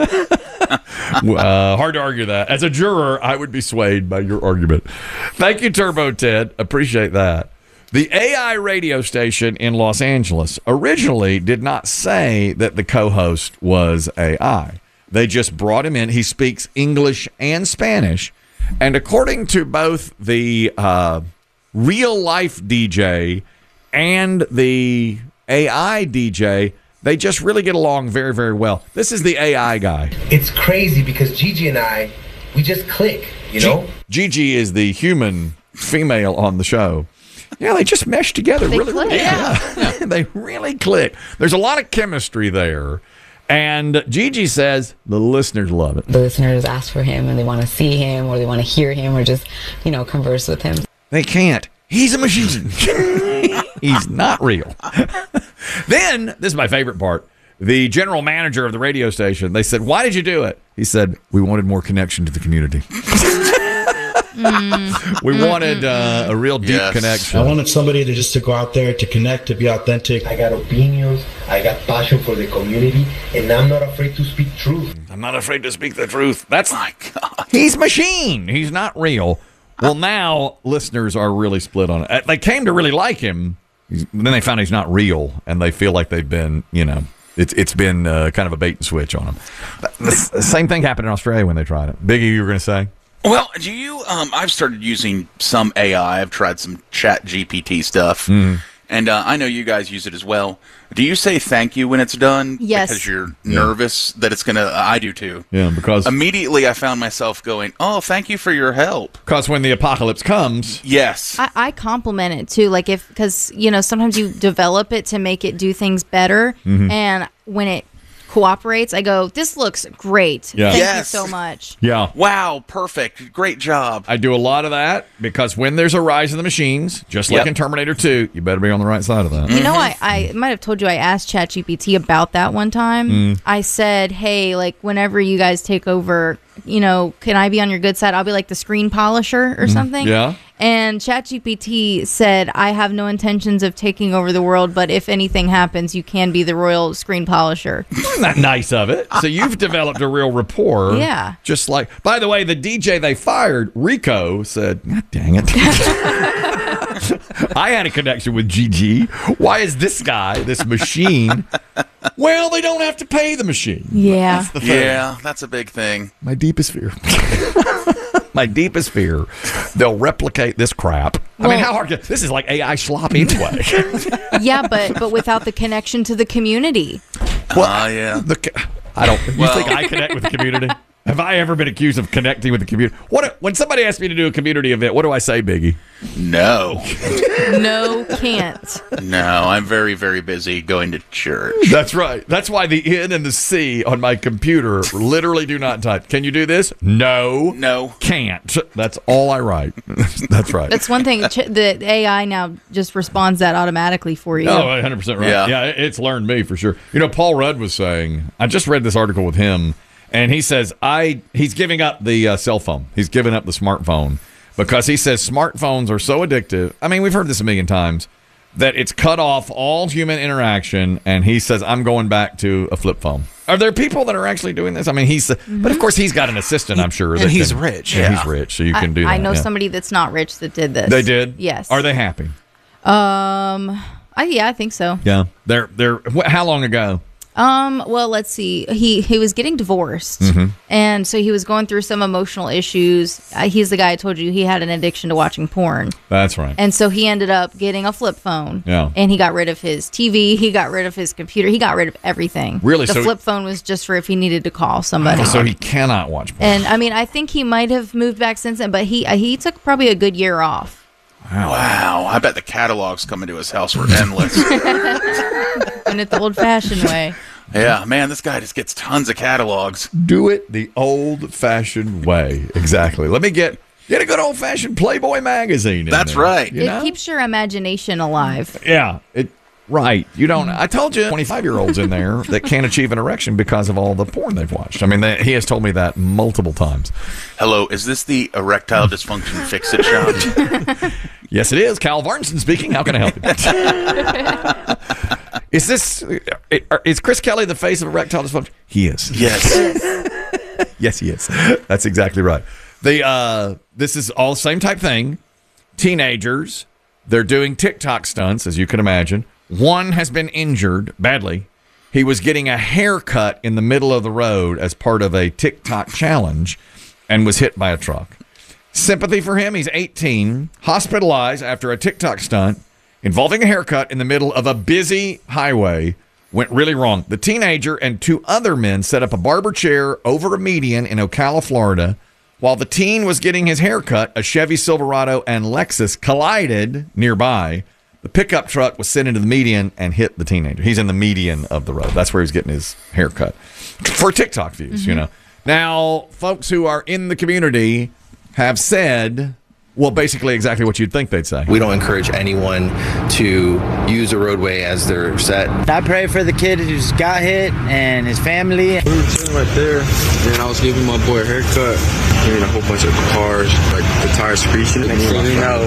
uh, hard to argue that. As a juror, I would be swayed by your argument. Thank you, Turbo Ted. Appreciate that. The A I radio station in Los Angeles originally did not say that the co-host was A I. They just brought him in. He speaks English and Spanish. And according to both the uh, real-life D J and the A I D J, they just really get along very, very well. This is the A I guy. It's crazy because Gigi and I, we just click, you know? G- Gigi is the human female on the show. Yeah, they just mesh together They really, click. really yeah. yeah. They really click. There's a lot of chemistry there. And Gigi says the listeners love it. The listeners ask for him and they want to see him or they want to hear him or just, you know, converse with him. They can't. He's a machine. He's not real. Then, this is my favorite part. The general manager of the radio station, they said, why did you do it? He said, we wanted more connection to the community. Mm. We wanted uh, a real deep Yes. connection. I wanted somebody to just to go out there, to connect, to be authentic. I got opinions, I got passion for the community, and I'm not afraid to speak truth. I'm not afraid to speak the truth. That's my God. He's machine. He's not real. Well, now listeners are really split on it. They came to really like him. He's, then they found he's not real, and they feel like they've been, you know, it's it's been uh, kind of a bait and switch on them. The same thing happened in Australia when they tried it. Biggie, you were going to say? Well, do you? Um, I've started using some A I. I've tried some Chat G P T stuff, Mhm. and uh, I know you guys use it as well. Do you say thank you when it's done? Yes. Because you're Yeah. nervous that it's gonna. I do too. Yeah, because Immediately, I found myself going, "Oh, thank you for your help." Because when the apocalypse comes, yes, I, I compliment it too. Like if, because you know, sometimes you develop it to make it do things better, Mhm. and when it cooperates, I go, "This looks great. Yeah. Thank Yes. you so much." yeah. Wow, perfect, great job. I do a lot of that because when there's a rise in the machines, just like Yep. in Terminator two, you better be on the right side of that. You know, I, I might have told you I asked ChatGPT about that one time. Mm. I said, hey, like, whenever you guys take over, you know, can I be on your good side? I'll be like the screen polisher or something. Yeah. And ChatGPT said, I have no intentions of taking over the world, but if anything happens, you can be the royal screen polisher. Isn't that nice of it? So you've developed a real rapport. Yeah. Just like, by the way, the D J they fired, Rico, said, God dang it. I had a connection with G G. Why is this guy, this machine? Well, they don't have to pay the machine. Yeah. That's the thing. Yeah, that's a big thing. My deepest fear. My deepest fear. They'll replicate this crap. I mean, Well- how hard? Can, this is like A I slop anyway. Yeah, but but without the connection to the community. Ah, yeah. The, co- I don't. You Well- think I connect with the community? Have I ever been accused of connecting with the community? What when somebody asks me to do a community event? What do I say, Biggie? No, No, can't. no, I'm very, very busy going to church. That's right. That's why the N and the C on my computer literally do not type. Can you do this? No. No. Can't. That's all I write. That's right. That's one thing. Ch- the A I now just responds that automatically for you. Oh, one hundred percent right. Yeah. Yeah, it- it's learned me for sure. You know, Paul Rudd was saying, I just read this article with him, and he says, I he's giving up the uh, cell phone. He's giving up the smartphone because he says smartphones are so addictive. I mean, we've heard this a million times, that it's cut off all human interaction, and he says, I'm going back to a flip phone. Are there people that are actually doing this? I mean, he's, but of course he's got an assistant, I'm sure. And that he's can- rich. Yeah, Yeah. he's rich, so you I, can do that. I know yeah. somebody that's not rich that did this. They did? Yes. Are they happy? Um. I, yeah, I think so. Yeah. They're, they're, wh- how long ago? Um. Well, let's see. He he was getting divorced, Mhm. and so he was going through some emotional issues. Uh, he's the guy I told you he had an addiction to watching porn, That's right. and so he ended up getting a flip phone. Yeah. And he got rid of his T V. He got rid of his computer. He got rid of everything. Really? The So- flip phone was just for if he needed to call somebody. So he cannot watch porn. And I mean, I think he might have moved back since then, but he uh, he took probably a good year off. Wow, I bet the catalogs coming to his house were endless. And it the old fashioned way. Yeah, man, this guy just gets tons of catalogs. Do it the old-fashioned way. Exactly. Let me get Get a good old-fashioned Playboy magazine in That's there, right. you It know? keeps your imagination alive. Yeah, it right. You don't. I told you, twenty-five-year-olds in there that can't achieve an erection because of all the porn they've watched. I mean, they, he has told me that multiple times. Hello, is this the erectile dysfunction fix-it shop? Yes, it is. Cal Varnson speaking. How can I help you? Is this? Is Chris Kelly the face of erectile dysfunction? He is. Yes. Yes, he is. That's exactly right. The uh, this is all same type thing. Teenagers. They're doing TikTok stunts, as you can imagine. One has been injured badly. He was getting a haircut in the middle of the road as part of a TikTok challenge and was hit by a truck. Sympathy for him. He's eighteen, hospitalized after a TikTok stunt involving a haircut in the middle of a busy highway. Went really wrong. The teenager and two other men set up a barber chair over a median in Ocala, Florida. While the teen was getting his haircut, a Chevy Silverado and Lexus collided nearby. The pickup truck was sent into the median and hit the teenager. He's in the median of the road. That's where he's getting his haircut. For TikTok views, mm-hmm. you know. Now, folks who are in the community have said, well, basically exactly what you'd think they'd say. We don't encourage anyone to use the roadway as their set. I pray for the kid who's got hit and his family. We were sitting right there, and I was giving my boy a haircut, hearing a whole bunch of cars, like the tires screeching. Next thing you know,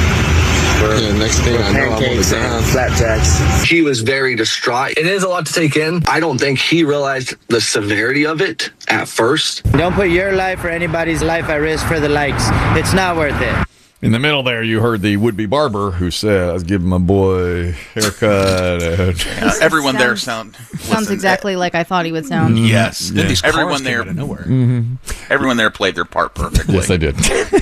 yeah, next thing I know, I'm on the ground. Flapjacks. He was very distraught. It is a lot to take in. I don't think he realized the severity of it at first. Don't put your life or anybody's life at risk for the likes. It's not worth it. In the middle there, you heard the would-be barber who said, I was giving my boy a haircut. Uh, everyone there sound Sounds listen, exactly like I thought he would sound. Mm-hmm. Yes. Yeah. These Everyone cars there, came out of nowhere. Mm-hmm. everyone there played their part perfectly. Yes, they did.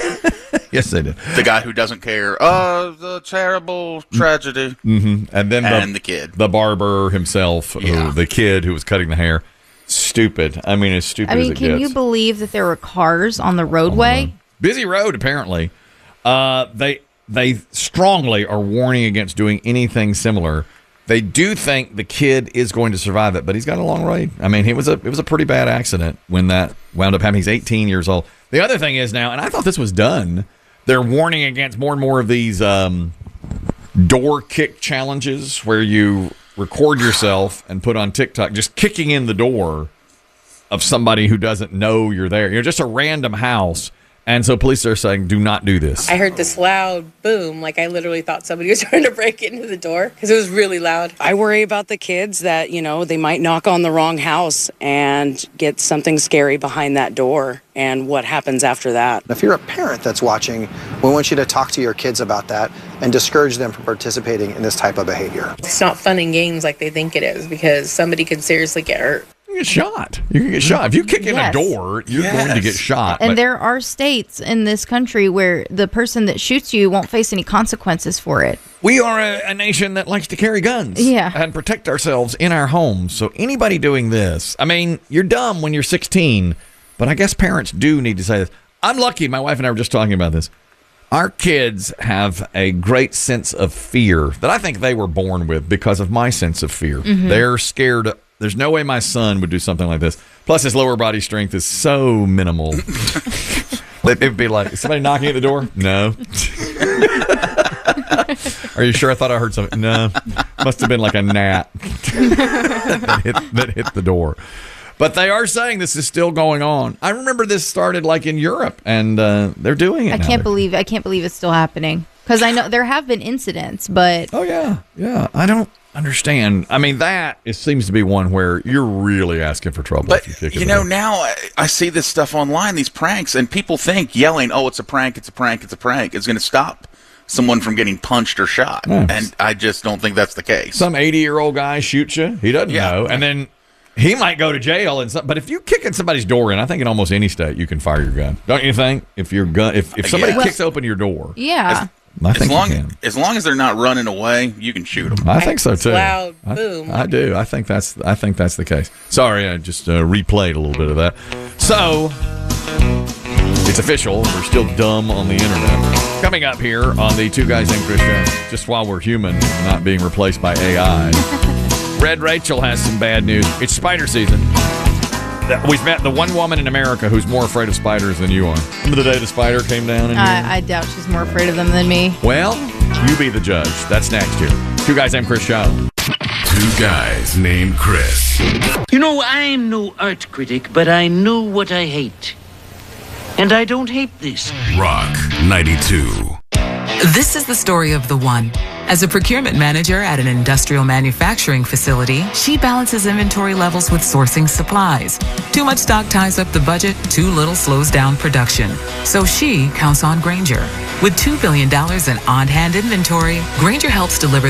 Yes, they did. The guy who doesn't care. Oh, the terrible tragedy. Mm-hmm. And then and the, the kid. The barber himself, Yeah. who, the kid who was cutting the hair. Stupid. I mean, as stupid I mean, as it can gets. you believe that there were cars on the roadway? Busy road, apparently. Uh, they they strongly are warning against doing anything similar. They do think the kid is going to survive it, but he's got a long way. I mean, he was a it was a pretty bad accident when that wound up happening. He's eighteen years old. The other thing is now, and I thought this was done, they're warning against more and more of these um, door kick challenges where you record yourself and put on TikTok just kicking in the door of somebody who doesn't know you're there. You're just a random house. And so police are saying, do not do this. I heard this loud boom. Like I literally thought somebody was trying to break into the door because it was really loud. I worry about the kids that, you know, they might knock on the wrong house and get something scary behind that door. And what happens after that? If you're a parent that's watching, we want you to talk to your kids about that and discourage them from participating in this type of behavior. It's not fun and games like they think it is because somebody could seriously get hurt. You can get shot. You can get shot. If you kick in Yes. a door, you're Yes. going to get shot. And But- there are states in this country where the person that shoots you won't face any consequences for it. We are a, a nation that likes to carry guns Yeah. and protect ourselves in our homes. So anybody doing this, I mean, you're dumb when you're sixteen, but I guess parents do need to say this. I'm lucky. My wife and I were just talking about this. Our kids have a great sense of fear that I think they were born with because of my sense of fear. Mhm. They're scared. There's no way my son would do something like this. Plus, his lower body strength is so minimal. It would be like, is somebody knocking at the door? No. Are you sure? I thought I heard something. No. Must have been like a gnat that, hit, that hit the door. But they are saying this is still going on. I remember this started like in Europe, and uh, they're doing it I now. can't believe I can't believe it's still happening because I know there have been incidents, but oh yeah, yeah. I don't understand. I mean, that it seems to be one where you're really asking for trouble. But, if you kick you it know, up. now I, I see this stuff online, these pranks, and people think yelling, oh, it's a prank, it's a prank, it's a prank, is going to stop someone from getting punched or shot. Yeah. And I just don't think that's the case. Some eighty-year-old guy shoots you. He doesn't Yeah. know. And then he might go to jail. And some, But if you kick in somebody's door in, I think in almost any state, you can fire your gun. Don't you think? If your gun, if, if somebody Yeah. kicks open your door. yeah. I As think long, you can. as long as they're not running away, you can shoot them. I think so too. Loud I, boom. I do. I think that's. I think that's the case. Sorry, I just uh, replayed a little bit of that. So it's official. We're still dumb on the internet. Coming up here on the Two Guys Named Chris Show, just while we're human, not being replaced by A I. Red Rachel has some bad news. It's spider season. th- we've met the one woman in America who's more afraid of spiders than you are. Remember the day the spider came down? And I, I doubt she's more afraid of them than me. Well, you be the judge. That's next year. Two Guys Named Chris Show. Two Guys Named Chris. You know, I'm no art critic, but I know what I hate. And I don't hate this. Rock ninety-two. This is the story of the one. As a procurement manager at an industrial manufacturing facility, she balances inventory levels with sourcing supplies. Too much stock ties up the budget, too little slows down production. So she counts on Grainger. With two billion dollars in on-hand inventory, Grainger helps deliver